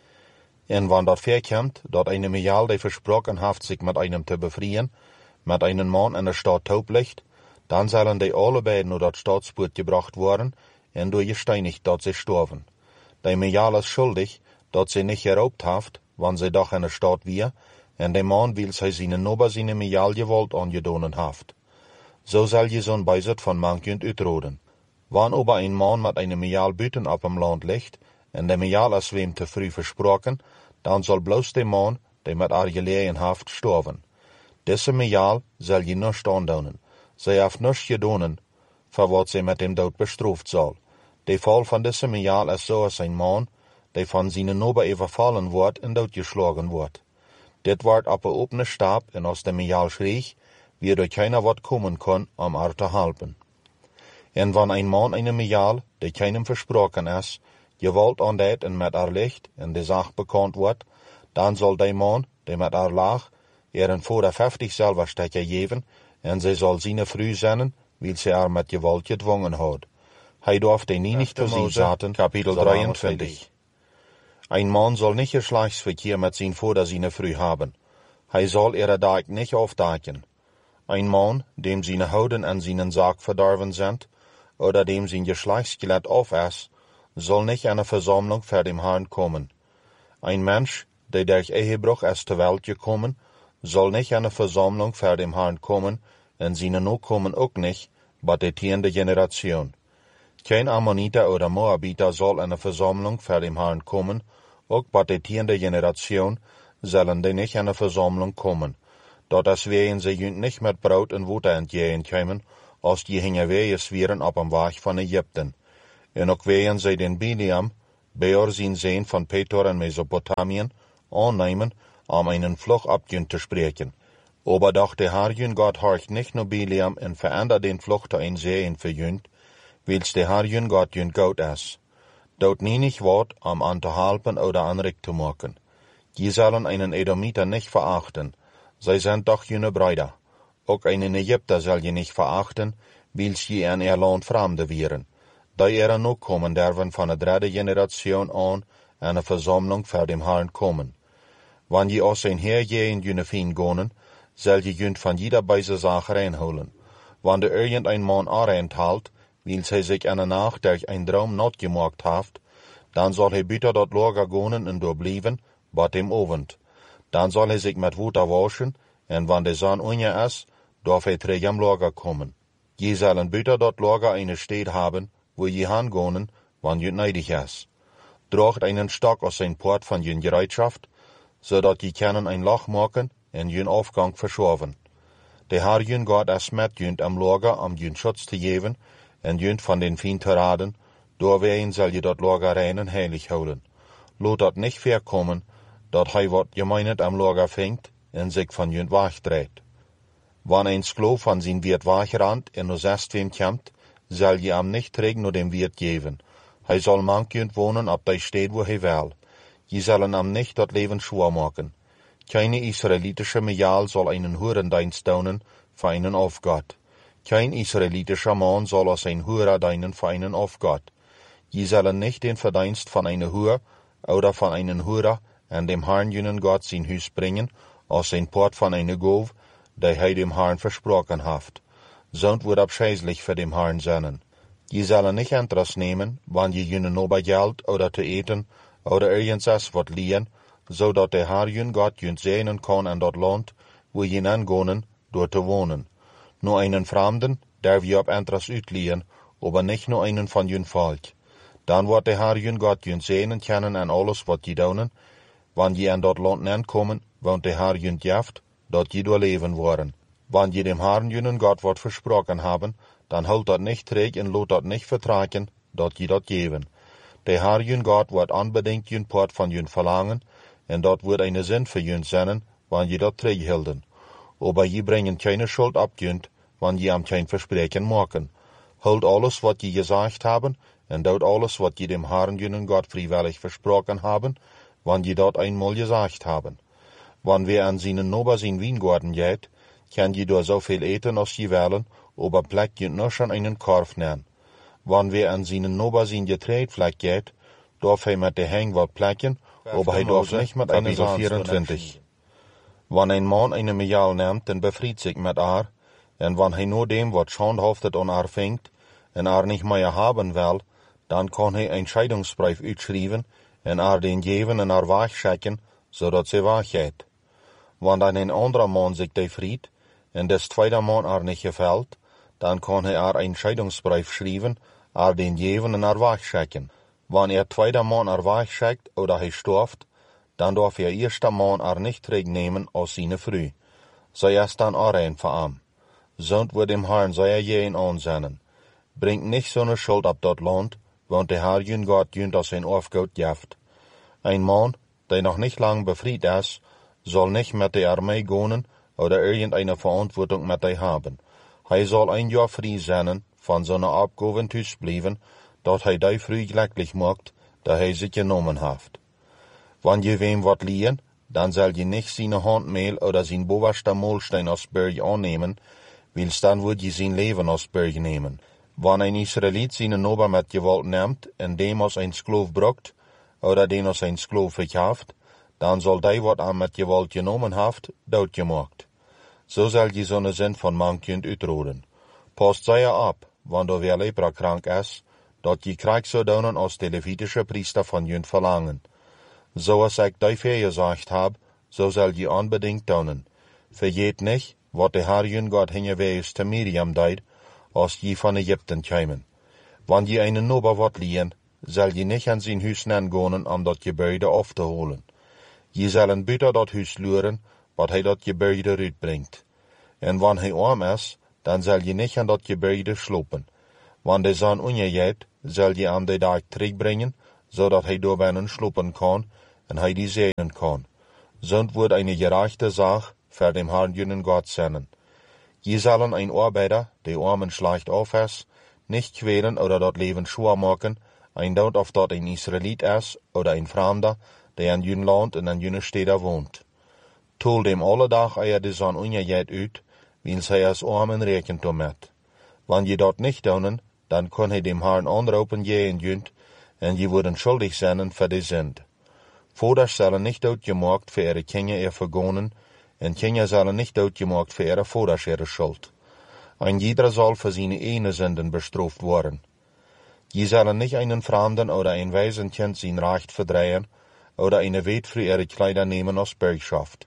En wanneer dat voorkomt, dat een mejaal die versproken heeft zich met einem te bevrijen, met een man in de stad taub ligt, dan zullen die allebei naar dat staatspoort gebracht worden en door gesteinigd dat ze sterven. De mejaal is schuldig dat ze niet geroopt heeft, want ze doch in de stad weer, en de man wil zij zijn nober zijn mejaal geweld aangedonen heeft. Zo zal je zo'n bezit van mankind uitroden. Wanneer over een man met een mejaal buiten op hem land ligt, en de mejaal is wem te vroeg versproken, dan zal bloos de man, die met haar gelegen heeft, sterven. Deze mejaal zal je niets aandoen. Zij heeft niets gedaan, voor wat zij met hem dood bestraft zal. De val van deze mejaal is zoals een man, die van zijn nober overvallen wordt en doodgeslagen wordt. Dit wordt op een opene stap, en als de mejaal schreeuwt, wie er keiner wat komen kan om haar te helpen. En wanneer een man een mejaal, die keinem versproken is, geweld aandeed en met haar ligt, en de zaak bekend wordt, dan zal de man, die met haar lag, een vader 50 zilverstekken geven, en zij zal zijn vrouw zijn, wil ze haar met geweld gedwongen had. Hij durft die niet te zien zaten, kapitel 23. Een man zal niet geslachtsverkeer met zijn vader zijn vrouw hebben. Hij zal ihre dag niet afdaken. Een man, dem zijn houden en zijn zaak verdorven zijn, oder dem zijn geslachtsgelet af is, zal niet aan een verzameling voor dem Herrn komen. Een mens, die durch ehebruch is ter welt gekomen, zal niet aan een verzameling voor dem Herrn komen, en zijn nakomen ook niet, bij de 10e generatie. Geen Ammoniter oder Moabiter zal aan een verzameling voor dem Herrn komen, ook bij de 10e generatie zullen die niet aan een verzameling komen. Dat is wegen ze junt niet met brood en water entgegen komen, als die hingen weeën zwieren op een weg van Egypten. En ook weien zij den Biliam, Beor zijn zoon van Petor en Mesopotamien, aannemen, einen Fluch abjun te spreken. Aber doch der Herrn Gott horcht nicht nur Biliam en verändert den Fluch te een Seen verjünd, wils der Herrn Gott jünd Gott is. Doet niet wat aan te helpen oder aanrik te maken. Die zullen einen Edomiter nicht verachten, zij zijn toch jene Brüder. Ook einen Egypter zal je nicht verachten, wils je en land Fremde wieren. Die ook komen derven van de derde generatie aan en een verzameling voor dem Herrn komen. Wanneer je als zijn Heer je in jene veen gonen, zal je jünd van jeder bijze zaak reinholen. Wanneer er irgendein man aanhalt, wils hij zich aan de nacht durch een droom not gemaakt heeft, dan zal hij buiten dat lager gonen en doorblijven, bat dem ovend. Dan zal hij zich met water waschen, en wanneer de zon onder is, darf hij terug am lager komen. Je zullen buiten dat lager een stad hebben, wo je gaan gonen, wanneer je neidig is. Draagt einen stok aus zijn poort van je gereedschaft, zodat je kunnen een lach maken en je afgang verschoven. De Herr God is met je am lager om je schutz te geven en je van den vien te raden, doorwegen zal je dat lager rein en heilig houden. Laat dat niet voorkomen, dat hij wat je meinet am lager vindt en zich van je wegdraait. Wanneer een skloof van zijn wiert wegrant en naar zestwem komt, zal je hem niet terug naar dem wiert geven. Hij zal mankend wonen op die stad waar hij wil. Je zullen hem niet dat leven schwer maken. Keine israelitische Mejal zal einen Hurendienst doen voor einen afgod. Kein israelitischer man zal als een Hurer dienen voor einen afgod. Je zullen niet den verdienst van een Huur oder van einen Hurer en dem Herrn jenen God zijn huis brengen als een poort van een goof, die hij dem Herrn versproken heeft. Zond wordt abscheidslich voor dem Herrn zijn. Je zullen niet interesse nemen, wanneer je jenen nober geld oder te eten oder irgendwas wat liehen, zodat de Herrn God jent zenen kan aan dat land, waar je aangonen, door te wonen. Nur einen Fremden darf je op interesse uitliehen, aber nicht nur einen van jun volk. Dan wordt de Herrn God jent zenen kennen aan alles wat je doen, wanneer je aan dat land aankomen, want de Herrn jaft, dat je door leven worden. Wanneer je dem Herrn jenen God wat versproken hebben, dan houdt dat niet terug en laat dat niet vertragen, dat je dat geven. De Herrn God wordt onbedingt jun poort van jun verlangen, en dat wordt een zin voor jun zijn, wanneer je dat terughielden. Aber je brengen keine schuld op jun, wanneer je hem geen verspreken maken. Houd alles wat je gezegd hebben, en doet alles wat je dem Herrn jenen God vrijwillig versproken hebben, wanneer je dat eenmaal gezegd hebben. Wanneer we aan zijn nober zijn wijngaarden gaat, kan je door zoveel eten als je willen, aber plek je nog schon einen korf nemen. Wanneer we aan zijn nober zijn getreidvlek gaat, darf hij met de heng wat plekken, aber hij darf niet met een 24. Wanneer een man een Mejal neemt, dan bevriet zich met haar, en wanneer hij nur dem wat schandhaftet aan haar vindt, en haar niet meer hebben wil, dan kan hij een scheidingsbrief uitschrijven, en haar den geven en haar wegschikken, zodat ze weggaat. Wanneer een andere man zich bevriet, en des tweede man haar niet gefällt, dan kan hij haar een scheidingsbrief schrijven, haar den geven en haar wegschikken. Wanneer tweede man haar wegschikt, oder hij storft, dan darf er eerste man haar niet terugnemen als zijn vrouw. Zij is dan alleen voor hem. Zond wordt dem Herrn zeer jeen aanzennen. Brengt niet zo'n schuld op dat land, want de Herrn God junt als een afgoed jaft. Een man, die nog niet lang bevrijd is, zal niet met de armee gonen, oder irgendeine verantwoording met die hebben. Hij zal een jaar vrij zijn van zo'n opgaven thuis blijven, dat hij die vrij gelukkig maakt, dat hij zich genomen heeft. Wanneer je wem wat liehen, dan zal je niet zijn handmeel oder zijn bovenste molsteen als burg aannemen, wils dan wordt je zijn leven als burg nemen. Wanneer een Israëliet zijn nober met geweld neemt en dem als een skloof brukt, oder den als een skloof verkauft, dan zal die wat aan met geweld genomen heeft, doodgemaakt. Zo zal je zo'n zin van mankend uitroden. Pas zeer op, wanneer weer lepra krank is, dat je krijgt zo doen als de Levitische priester van je verlangen. Zoals ik die gezegd heb, zo zal je onbedingt doen. Vergeet niet wat de Herrn God hingewees te Miriam deed, als je van Egypten kwamen. Wanneer je een nober wat liehen, zal je niet aan zijn huis gaan om dat gebouwde af te holen. Je zullen buiten dat huis luren, wat hij dat gebouwde uitbrengt. En wanneer hij arm is, dan zal je niet aan dat gebouwde slopen. Want de zon onjeet, zal je aan de dag terugbrengen, zodat hij door binnen slopen kan en hij die zegenen kan. Zond wordt eine gerechte Sache voor dem Herrn jenen Gott zijn. Je zullen een arbeider, die armen slecht af is, niet kwelen oder dat leven schwer maken, eindeutig of dat een Israëliet is, oder een Fremder, die in jun land en in june steden woont. Tol dem alle dag de zon onjeet uit, wiens hij als armen rekent met. Wanneer je dat niet doen, dan kan hij dem Herrn aanroepen je en junt, en je worden schuldig zijn voor de zend. Vaders zullen niet uitgemaakt voor ihre kinderen vergonen, en kinderen zullen niet uitgemaakt voor ihre vaders ihre schuld. En jeder zal voor zijn ene zenden bestraft worden. Je zullen niet einen Fremden oder een Waisenkind zijn recht verdrehen, oder eine weetvrij ihre Kleider nemen als bergschaft.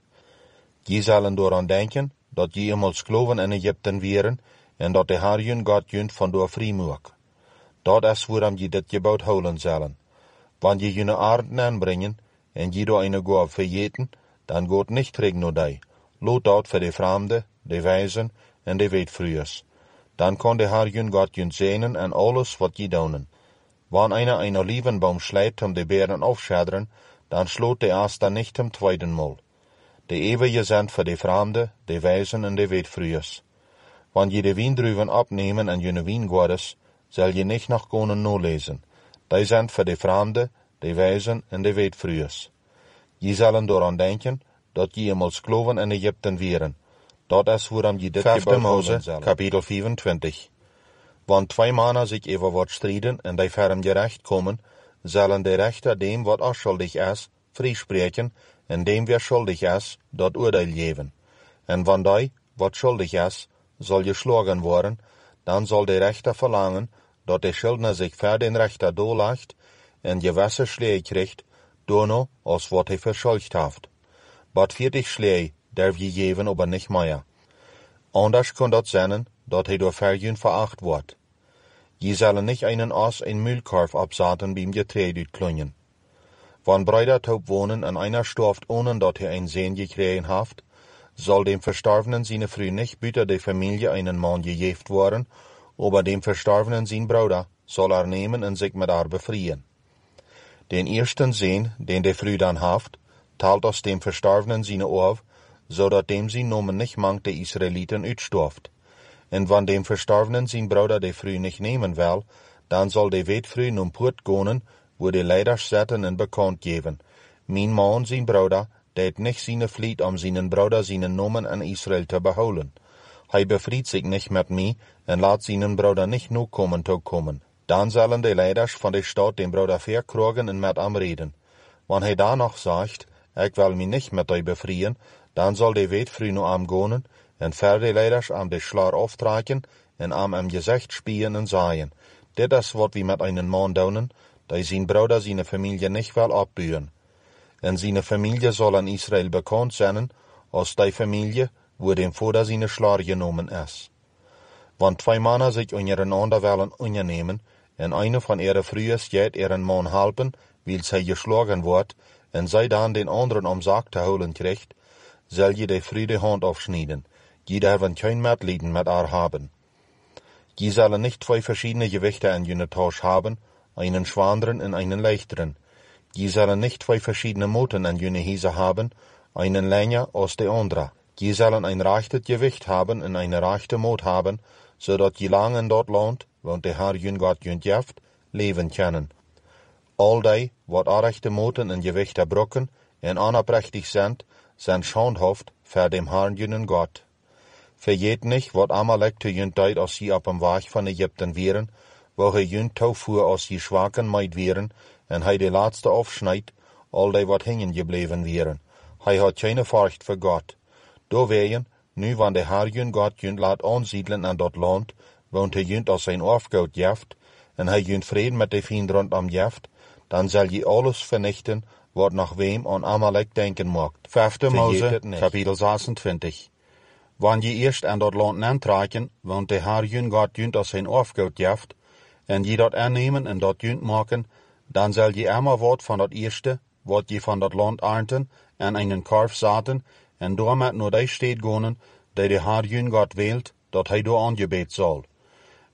Je zullen daaraan denken, dat je eenmaal skloven in Egypten waren, en dat de Heer jun God junt van door vrij maak. Dat is waarom je dit gebouw houden zullen. Wanneer je june aarden aanbrengen, en je door eine gaaf vergeten, dan gaat niet terug naar die. Loot dat voor de Fremden, de wijzen en de weetvrijers. Dan kan de Heer jun God junt zegenen en alles wat je doen. Wanneer een olivenboom slijt om de beren afschaderen, dan sloot de eerste niet om tweedenmaal. De eeuwige zijn voor de Fremden, de wijzen en de weetvrijers. Wanneer je de wiendruiven opnemen en je wijngaardes, zal je niet nog kunnen nalezen. Die zijn voor de Fremden, de wijzen en de weetvrijers. Je zullen daaraan denken, dat je eenmaal skloven in Egypten waren. Dat is waarom je dit gebouw houden zullen. Kapitel 24. Want 2 mannen zich over wat strijden en die verm gerecht komen, zullen de rechter dem wat onschuldig is, vrijspreken, en dem weer schuldig is, dat oordeel geven. En van die, wat schuldig is, zal geslagen worden, dan zal de rechter verlangen, dat de schuldner zich voor den rechter doorlegt, en gewisse slee krijgt, doorno als wat hij verschuldigd heeft. Wat 40 slee derf je geven, aber niet meer. Anders kan dat zijn, dat hij door verjun veracht wordt. Je zullen niet einen as een muilkorf opzetten bij hem getreed uitklonjen. Wanneer bruider top wonen en einer storft ohne dat hij een zeen gekregen heeft, zal dem Verstorvenen zijn vrouw niet buiten de familie einen man gegeven worden, aber dem Verstorvenen zijn bruder zal nemen en zich met haar bevrijen. Den eersten zeen, den de vrouw dan heeft, telt als dem Verstorvenen zijn af, zodat dem zijn nomen niet mank de Israëlieten uitstoft. En wanneer dem Verstorvenen zijn bruder de vrouw niet nemen wil, dan zal de weetvrouw naar poort gaan, waar de leiders zetten en bekend geven. Mijn man zijn bruder deed niet zijn vliet om zijn bruder zijn nomen in Israël te behouden. Hij bevriet zich niet met mij en laat zijn bruder niet nu komen te komen. Dan zullen de leiders van de stad den bruder verkrogen en met hem reden. Wanneer hij dan nog zegt, ik wil mij niet met u bevrijen, dan zal de weetvrouw naar hem gaan en voor de leiders aan de slaar aftrekken en aan hem gezicht spieren en zeggen, dit is wat we met een man doen, die zijn bruder zijn familie niet wil opburen. En zijn familie zal in Israël bekend zijn als die familie waar dem vader zijn slaar genomen is. Want 2 mannen zich ondereinander willen ondernemen, en een van ihre vrouwen gaat ihren man helpen, wil zij geslagen wordt, en zij dan den anderen om zaak te houden krijgt, zal je de vrouw de hand afsnijden. Je hebben geen medelijden met haar hebben. Je zullen niet 2 verschiedene gewichten in je tas hebben, einen schwanderen en einen leichteren. Je zullen niet 2 verschiedene moten in je huizen hebben, einen länger als de andere. Je zullen een rechtes gewicht hebben en een rechte moot hebben, zodat je lang in dat land, want de Heer jun God junt jeft, leven kunnen. Al die wat rechte moten en gewichten brokken en onoprechtig zijn schandhaft voor dem Heer jun God. Vergeet niet wat Amalek te junt deed als je op een weg van Egypten waren, waar hij junt toevoer als je zwaken meid waren, en hij de laatste afsnijdt, al die wat hingen gebleven waren. Hij had geen furcht voor God. Door wegen, nu wanneer de Heer jun God junt laat aansiedelen aan dat land, want hij junt als zijn afgoud jeft, en hij junt vrede met de vrienden rondom jeft, dan zal je alles vernichten, wat nog wem aan Amalek denken maakt. 5 Mose, kapitel 26. Wanneer je eerst aan dat land aantrekken, want de Heer jun God junt als zijn afgoud jeft, en je dat aannemen en dat junt maken, dan zal je eenmaal wat van dat eerste, wat je van dat land ernten, en een korf zaten, en daarmee naar die stad gaan, die de Heer jun God wilt, dat hij door aangebeet zal.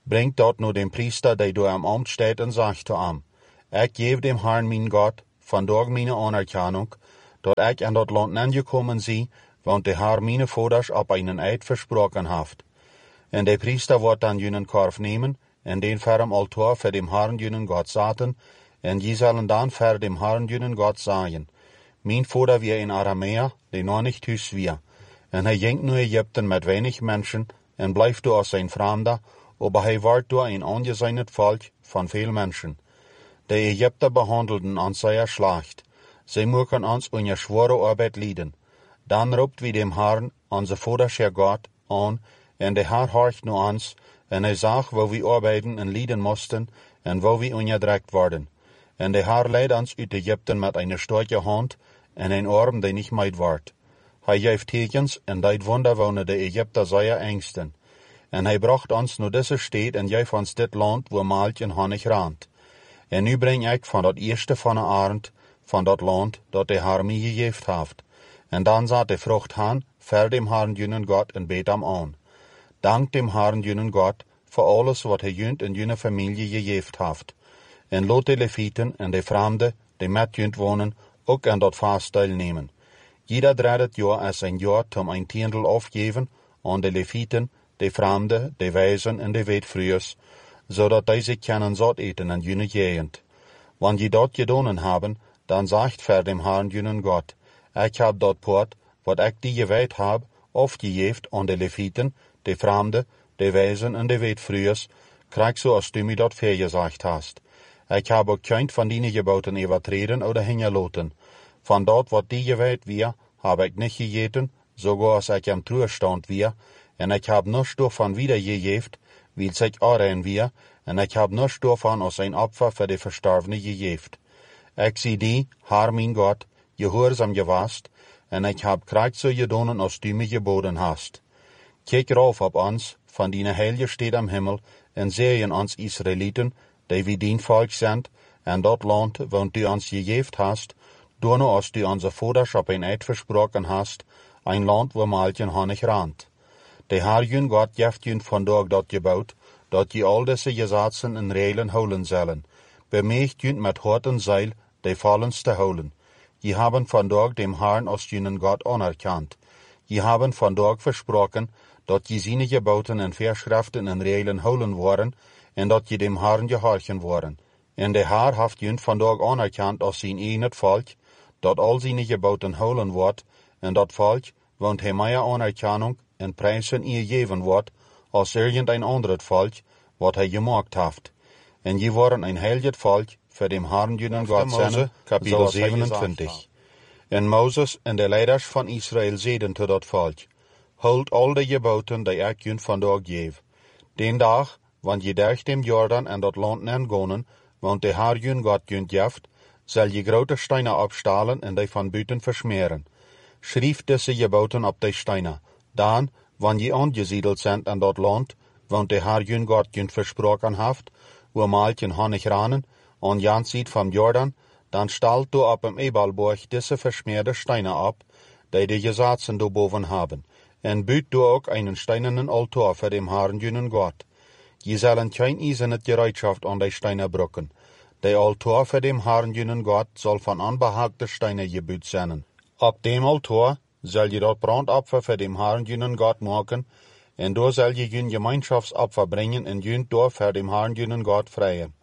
brengt dat nu den priester die door hem ambt steht en zegt te hem, ik geef dem Herrn mijn God vandaag mijn anerkennung, dat ik in dat land aangekomen zie, want de Herr mijn vaders op einen eid versproken heeft. En de priester wordt dan junen korf nemen, en den voor hem altaar voor dem Herrn junen God zetten, en die zullen dan voor dem Herrn junen God zeggen, mijn vader weer in Aramea, die nog niet thuis weer, en hij ging naar Egypten met weinig mensen, en blijft door als een vreemde, aber hij wordt door een aangezien volk van veel mensen. De Egypter behandelden ons zeer slecht. Zij maken ons onder zware arbeid lijden. Dan roept wie dem Herrn, onze vaders Heer God, aan, en de Heer hoort naar ons, en hij zag waar we arbeiden en lijden moesten, en waar we onderdrukt worden. En de Heer leidt ons uit Egypten met een sterke hand, en een arm die niet meid wordt. Hij geeft tekens, en deed wonder wonen de Egypter zeer angsten. En hij bracht ons naar deze stad, en geeft ons dit land, waar melk en honig raant. En nu breng ik van dat eerste van de arend, van dat land, dat de Heer mij gegeven heeft. En dan zat de vrucht aan, voor dem Herrn junen God en beet hem aan. Dank dem Herrn junen God, voor alles wat hij junt en june familie gegeven heeft. En laat de Levieten en de vreemden, die met junt wonen, ook aan dat vast deelnemen. Jeder 30 jaar is een jaar om een tiendel afgeven aan de Levieten, de vreemden, de wijzen en de wetvrüers, zodat deze kunnen zat eten en june gegend. Wanneer je dat gedaan hebben, dan zegt voor dem Herrn junen God, ik heb dat poort, wat ik die gewijd heb, afgegeven aan de Levieten, de vreemden, de wijzen en de wetvrüers, krijg zoals du mij dat vergezegd hast. Ik heb ook geen van die geboden overtreden of hingelaten. Van dat wat die gewijd weer, heb ik niet gegeten, zoals als ik hem toestand weer, en ik heb niets daarvan wiedergegeven, wil zich aanrein weer, en ik heb niets daarvan als een opfer voor de verstorvene gegeven. Ik zie die, Heer mijn God, gehoorzaam geweest, en ik heb krijg zo gedaan als du mij geboden hast. Kijk rauf op ons, van die heilige stad am hemel, en zeien ons Israëlieten, die wie dien volk zijn, en dat land, want du ons gegeven hast, door nu als du onze vaders op een eid versproken hast, een land waar melk en honig raant. De Heer jun God geeft jun vandaag dat gebouwd, dat je al deze gesetzen en regelen houden zullen. Bemeegt jun met hart en ziel de vallens te houden. Je hebben vandaag dem Herrn als junen God anerkend. Je hebben vandaag versproken, dat je zijn geboden en verschriften en regelen houden worden, en dat je dem Herrn gehorchen worden. En de Heer heeft jun vandaag anerkend als zijn eigen volk, dat al zijn geboden houden wordt, en dat volk, want hij meer anerkenning en prijzen ihr geven wordt, als irgendein ander volk, wat hij gemaakt heeft. En je worden een heilig volk, voor dem Herrn junen God zijn, kapitel 27. En Mozes en de leiders van Israël zeiden tot dat volk, houd al de geboden die ik jun vandaag geef. Den dag, wanneer je durch dem Jordan en dat land aangaan, want de Heer jun God jun geeft, zal je grote steinen opstalen en die van buiten versmeren. Schrijf deze geboden op de steinen. Dan, wanneer je aangesiedeld bent in dat land, want de Heer jun God jun versproken heeft, waar melk en honig ranen, aan jan ziet van Jordan, dan stelt du op een Ebalborg deze versmeerde steinen op, die de gesetzen daarboven hebben, en buut du ook een steinenen altaar voor dem Herrn junen God. Je zullen geen ijzeren gereedschap aan die steinen brokken. De altaar voor dem Herrn junen God zal van onbehaagde steinen gebuut zijn. Op dem altaar zal je dat brandopfer voor dem Herrn junen God maken, en daar zal je jun gemeenschapsopfer brengen en jun door voor dem Herrn junen God vrijen.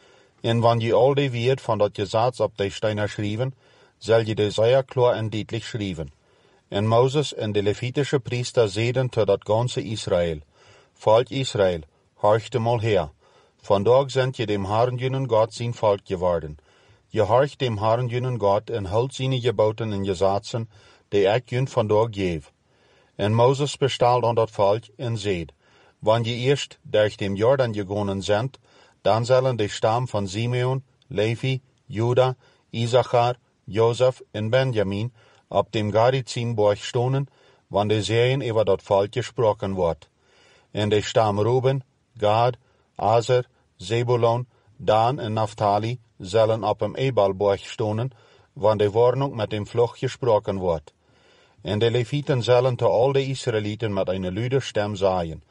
En wanneer je al die woord van dat gezet op de steinen schrijven, zal je de zeer klaar en duidelijk schrijven. En Mozes en de Levitische priester zeiden tot dat ganze Israël, volk Israël, horcht mal her. Vandaag zijn je dem Herrn junen God zijn volk geworden. Je horcht dem Herrn junen God en houdt zijn geboden en gesetzen, die ik jun vandaag geef. En Mozes bestelde aan dat volk en zeid, wanneer je eerst durch dem Jordan gegaan bent, dan zullen de stam van Simeon, Levi, Juda, Issachar, Jozef en Benjamin op dem Gerizimborg stonen, wanneer zeeën over dat volk gesproken wordt. En de stam Ruben, Gad, Aser, Zebulon, Dan en Naphtali zullen op een Ebalborg stonen, wanneer de woording met dem vlug gesproken wordt. En de Levieten zullen te al de Israëlieten met een luide stem zeggen,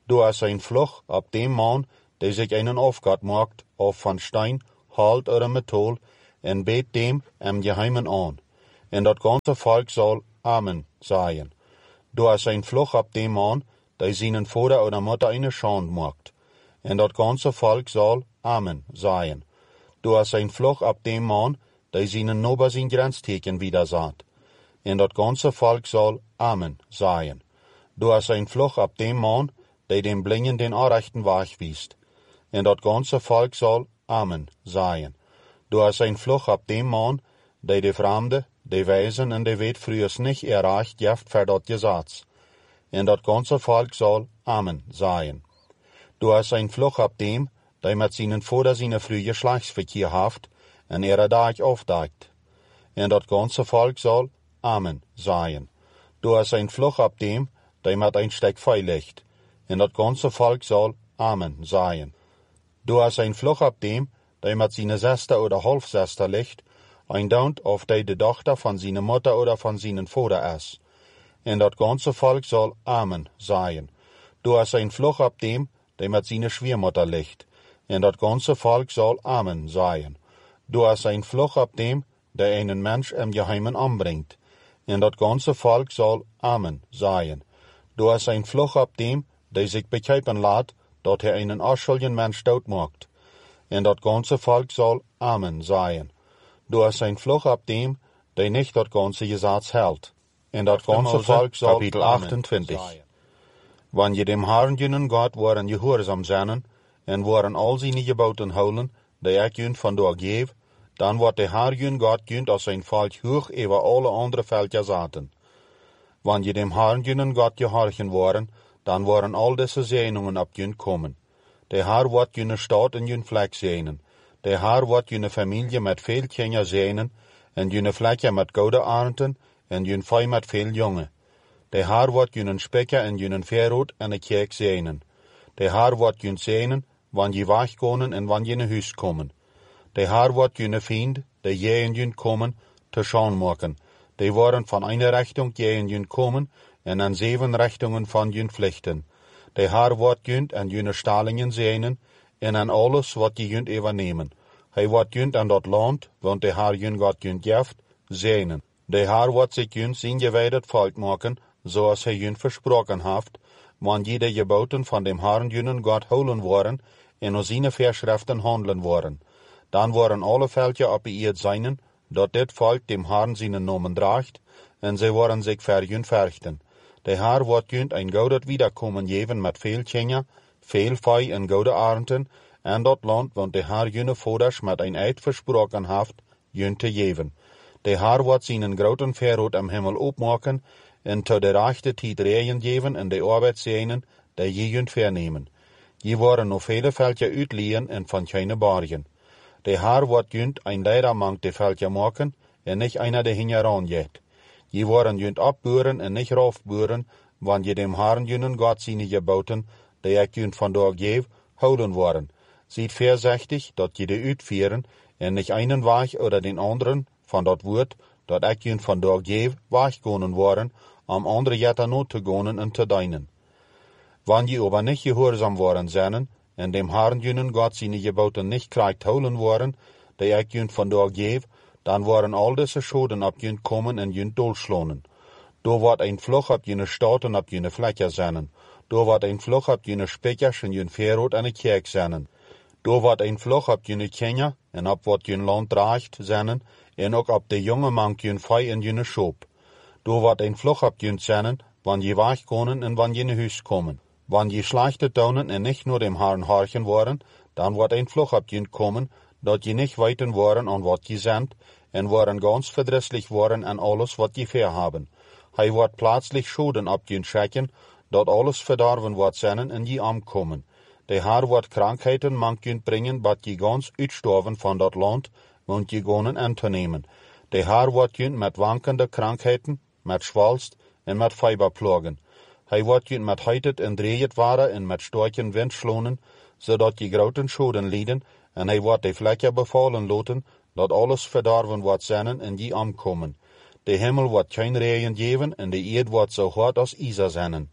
door zijn vlug op de man die zich einen afgod maakt of van steen, hout oder metaal, en beet dem geheimen aan. En dat ganze volk zal Amen zeggen. Door zijn vlug op de man die zijn vader oder moeder een schand maakt. En dat ganze volk zal Amen zeggen. Door zijn vlug op de man die zijn nober zijn grensteken wiederzet. En dat ganze volk zal Amen zeggen. Door zijn vlug op de man die dem blinden den aanrechten weg wiest. En dat ganze volk zal Amen zeggen. Door zijn vlug op de man die de vreemde, de wijzen en de wetfruers niet erreicht heeft voor dat gezats. En dat ganze volk zal Amen zeggen. Door zijn vlug op dem die met zijn vader zijn vroege geslachtsverkeer heeft en dag afdekt. En dat ganze volk zal Amen zeggen. Door zijn vlug op dem die met een stek vuil ligt. En dat ganze volk zal Amen zeggen. Door zijn vlug op dem die met zijn zuster oder halfzuster ligt, een daunt of die de dochter van zijn moeder oder van zijn vader is. En dat ganze volk zal Amen zeggen. Door zijn vlug op dem die met zijn schwiegermoeder ligt. En dat ganze volk zal Amen zeggen. Door zijn vlug op dem die een mens geheimen aanbrengt. En dat ganze volk zal Amen zeggen. Door zijn vlug op dem die zich begrijpen laat dat hij een afschuldige mens doodmaakt. En dat ganze volk zal Amen zeggen. Door zijn vlug op dem die niet dat ganze gezats houdt. En dat ganze volk zal kapitel 28. Wanneer dem Herrn junen God waren gehoorzaam zijn en waren al zijn geboden houden, die ik jun vandaag geef, dan wordt de Herr jun God junt als zijn volk hoog over alle andere volken zaten. Wanneer dem Herrn junen God gehorchen waren, dan waren al deze zegeningen op jun komen. De Herr wordt june stad en jun vlek zegenen. De Herr wordt june familie met veel kinderen zegenen, en june vlekje met gouden arenden, en jun vee met veel jongen. De Herr wordt june spekke en june veerood en een kerk zegenen. De Herr wordt jun zegenen, wanneer je wegkomen en wanneer je naar huis komen. De Herr wordt june vriend, die je en jun komen, te schaam maken. Die worden van een richting je en jun komen, en aan 7 richtingen van jun vluchten. De Herr wordt junt en june stalingen zegenen, en aan alles wat je junt overnemen. Hij wordt junt aan dat land, want de Herr jun God junt geeft, zegenen. De Herr wordt zich junt zijn gewijden volk maken, zoals hij junt versproken heeft, wanneer de geboden van dem Herrn junen God houden worden, en op zijn verschriften handelen worden. Dan worden alle volken op de aarde zijn, dat dit volk dem Herrn zijn namen draagt, en zij worden zich voor jun verrichten. De Herr wordt junt een gouden wiederkomen geven met veel kinderen, veel vee en gouden arenden, en dat land, want de Herr june vaders met een eed versproken heeft, junt te geven. De Herr wordt zijn groten verrood am hemel opmaken, en tot de rechte tijd regen geven en de arbeidsjenen, die je junt vernemen. Je worden nog vele velden uitleien en van geen borgen. De Herr wordt junt een leider mang de velden maken, en niet einer de hingeraan jet. Je worden junt opburen en niet raufburen, wanneer je dem Herrn junen God zijn geboden, die ik junt vandaag geef, houden worden. Ziet voorzichtig dat je de uitvieren, en niet einen weg oder den anderen van dat woord, dat ik junt vandaag geef, wegkonen worden, om andere jetten not te gaan en te dienen. Wanneer je aber niet gehoorzaam worden zijn, en dem Herrn junen God zijn geboden niet krijgt houden worden, die ik junt vandaag geef, dan worden al deze schoden op junt komen en junt dolslonen. Door wordt een vlug op june staten op june vlekken zijn. Door wordt een vlug op june spekkers en june veerood en een kerk zijn. Door wordt een vlug op june kinderen en op wat june land draagt zijn, en ook op de jonge man june vee en june schoop. Door wordt een vlug op june zijn, wanneer je wegkomen en wanneer je naar huis komen. Wanneer je slechte tonen en niet naar dem Herrn horchen worden, dan wordt een vlug op june komen, dat je niet weten worden aan wat je zendt, en worden ganz verdrisselijk worden aan alles wat je verhaben. Hij wordt plaatselijk schoden op je schekken, dat alles verdorven wordt zijn en je omkomen. De Herr wordt krankheden mang je brengen, dat je ganz uitstorven van dat land, want je gonen aan te nemen. De Herr wordt je met wankende krankheden, met schwalst en met fieber plagen. Hij wordt je met heitet en dreeët waren en met storken wind slonen, zodat je grote schoden lijden, en hij wordt de vlekken bevallen laten, dat alles verdorven wordt zijn en die omkomen. De hemel wordt geen regen geven en de eerd wordt zo hard als ijzer zijn.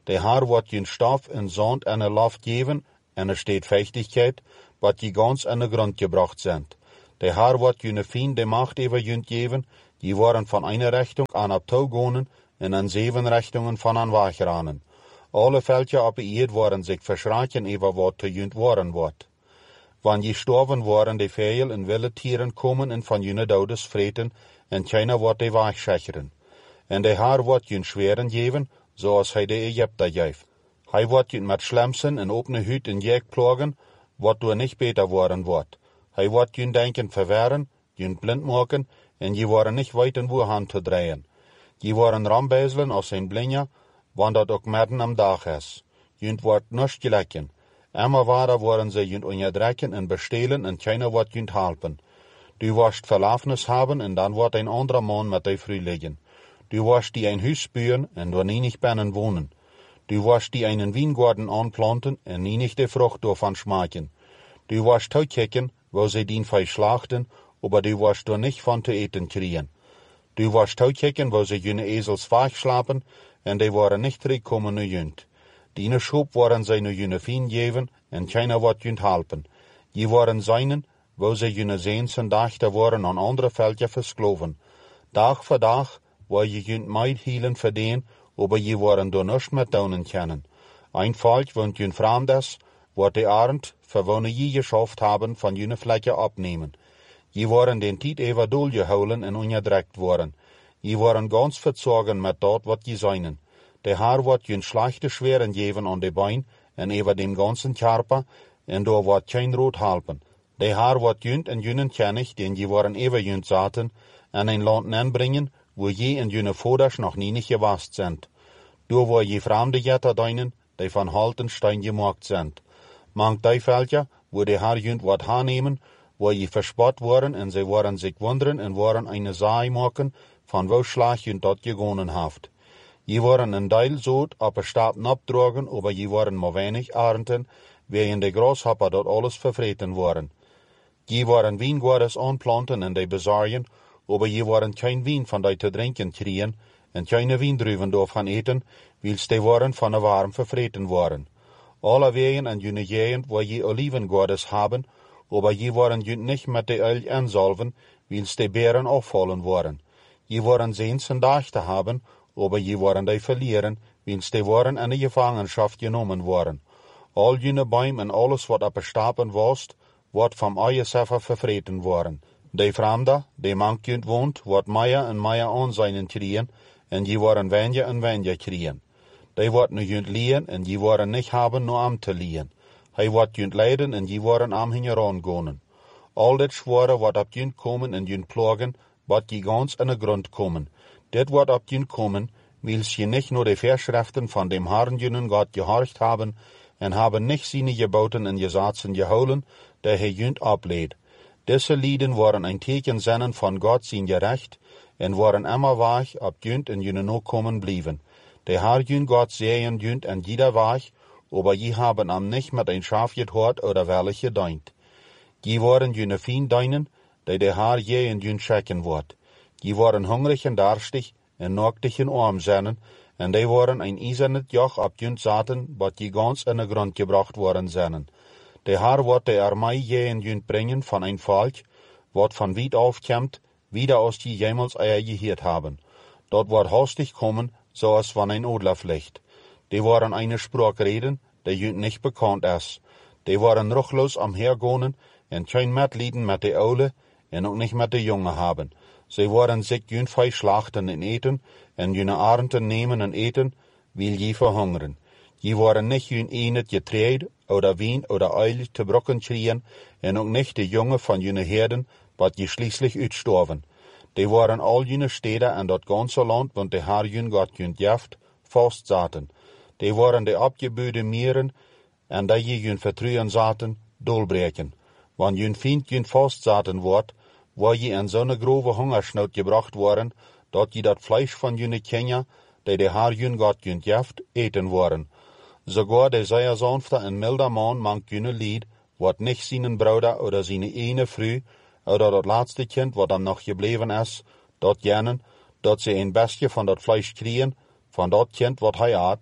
De Haar wordt jun stof en zand en een loft geven en er steht Fechtigkeit, wat je gans aan de grond gebracht zijn. De Haar wordt june vriend de macht over jun geven, die worden van eine Richtung aan op touw gonen en aan 7 richtungen van aan wegranen. Alle veldje op de eerd worden zich verschraken over wat te junt worden wordt. Wanneer je storven worden de vijel en wilde tieren komen en van june dodes vreten en keiner wordt de wegschecheren. En de Haar wordt jun schweren geven, zoals hij de Egypter geeft. Hij wordt jun met slemsen en opene huid en jek plagen, wat door niet beter worden wordt. Hij wordt jun denken verwerren, jun blind maken, en je worden niet weten hoe hand te draaien. Je worden rambezelen als een blindje, want dat ook midden am dag is. Jun wordt niets gelijken. Immer waarder worden ze jun onderdrukken en bestelen en keiner wordt jun helpen. Du wirst verlafenis hebben en dan wordt een andere man met die vrouw liggen. Du wirst die een huis spuren en door niet binnen wonen. Du wirst die einen wijngaarden aanplanten en niet de vrucht daarvan smaken. Du wirst toekijken, wo ze dien vee slachten, aber du wirst door niet van te eten krijgen. Du wirst toekijken, wo ze june ezels wegslapen en die worden niet terugkomen naar junt. Diene schop worden zij naar june vien geven en keiner wordt junt helpen. Je worden zijnen, wo ze june zeensen dachten worden aan andere veldje verskloven. Dag voor dag, waar je junt meid hielen verdien, aber je worden door niets met doen kennen. Een volk, want jun vreemd is, wordt de arend, verwonen je geschaft hebben, van june vlekken opnemen. Je worden den tijd even doorgehouden en onderdrukt worden. Je worden gans verzorgen met dat wat je zijnen. De Haar wordt jun slechte schweren geven aan de bein en over dem ganzen Körper, en door wordt geen rood helpen. De Haar wordt junt en junnen kennig, den je worden even junt zaten, en een land aanbrengen, wo je en june voders nog niet gewast zijn. Door waar je vreemde jetter deinen, die van halten stein gemaakt zijn. Mank die veldje, wo de Haar junt wordt aannemen, waar je verspot worden en ze worden zich wonderen en worden een zaai maken, van wo slag junt dat gegonen heeft. Je worden een deel zout op een stapel opdrogen, aber je worden maar weinig arenden, waarin de grashopper dat alles vervreten worden. Je worden wijngaarden aanplanten en die bezaaien, aber je worden geen wijn van die te drinken krijgen, en geen wijndruiven daarvan eten, wils die worden van de warm vervreten worden. Alle wegen en june gegend waar je olivengaarden hebben, aber je worden junt niet met de olie inzalven, wils de beren afvallen worden. Je worden zeensen dachten hebben, aber je worden die verlieren, wils die worden in de gevangenschap genomen worden. Al june boom en alles wat op de stapen was, wordt van eiersefer vervreten worden. De vreemde, die mank junt woont, wordt meer en meer aanzijnen krijgen, en je worden weniger en weniger krijgen. Die wordt nu junt leen en je worden niet hebben nu am te leen. Hij wordt junt leiden en je worden am hingeran gaan. Al dit zware wordt op junt komen en junt plagen, wat je gans in de grond komen. Dit wordt op junt komen, wils je niet nur de verschriften van dem Herrn junnen God gehorcht hebben, en hebben niet zijn geboten en gezatzen gehouden, die hij junt opleed. Deze lieden worden een teken zijn van God zijn gerecht, en worden immer weg op junt en junnen ook komen blijven. De Herr junt God zeien junt en jeder weg, aber je hebben am nicht met een schaaf gehoord oder wellig gedient. Je worden junne vriend dienen, die de Herr je en junt schekken wordt. Je worden hungrig en darstig en naaktig en arm zijn, en die worden een ijzernet joch op junt zaten, wat je gans in de grond gebracht worden zijn. De Herr wordt de armee je en junt brengen van een volk, wat van wiet afkomt, wieder als je jemals geheerd hebben. Dat wordt hastig komen, zoals van een odlervlicht. Die worden eine spraak reden, die junt niet bekend is. Die worden ruchloos omhergaan en geen medelijden met de oude en ook niet met de jongen hebben. Ze worden zich junt vee slachten en eten, en junne arenden nemen en eten, wil je verhungeren. Je worden niet junt enet getreed, oder wien, oder olie te brokken krijgen, en ook niet de jongen van junne herden, wat je schließlich uitstorven. Die worden al junne steden en dat ganze land, want de Herr jun God junt jaft, vast zaten. Die worden de opgebuurde mieren, en dat je jun vertrouwen zaten, doorbreken. Want jun vriend jun vast zaten wordt, waar je in zo'n grove hongersnood gebracht worden, dat je dat vlees van junne Kenia, die de Herr jun God junt jaft, eten worden. Sogar de zeer sanfte en milde man mank junne lied, wat niet zijn broeder oder zijn ene vrouw, oder dat laatste kind wat hem nog gebleven is, dat jenen, dat ze een bestje van dat vlees kriegen, van dat kind wat hij had,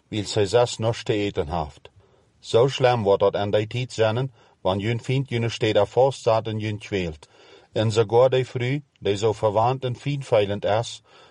wil zij zes nog te eten heeft. Zo slim wordt het aan die tijd zijn, want jullie vindt jullie steeds daar vast staat en jullie tweelt. En sogar die vrouw, die zo verwant en fijnveilend is,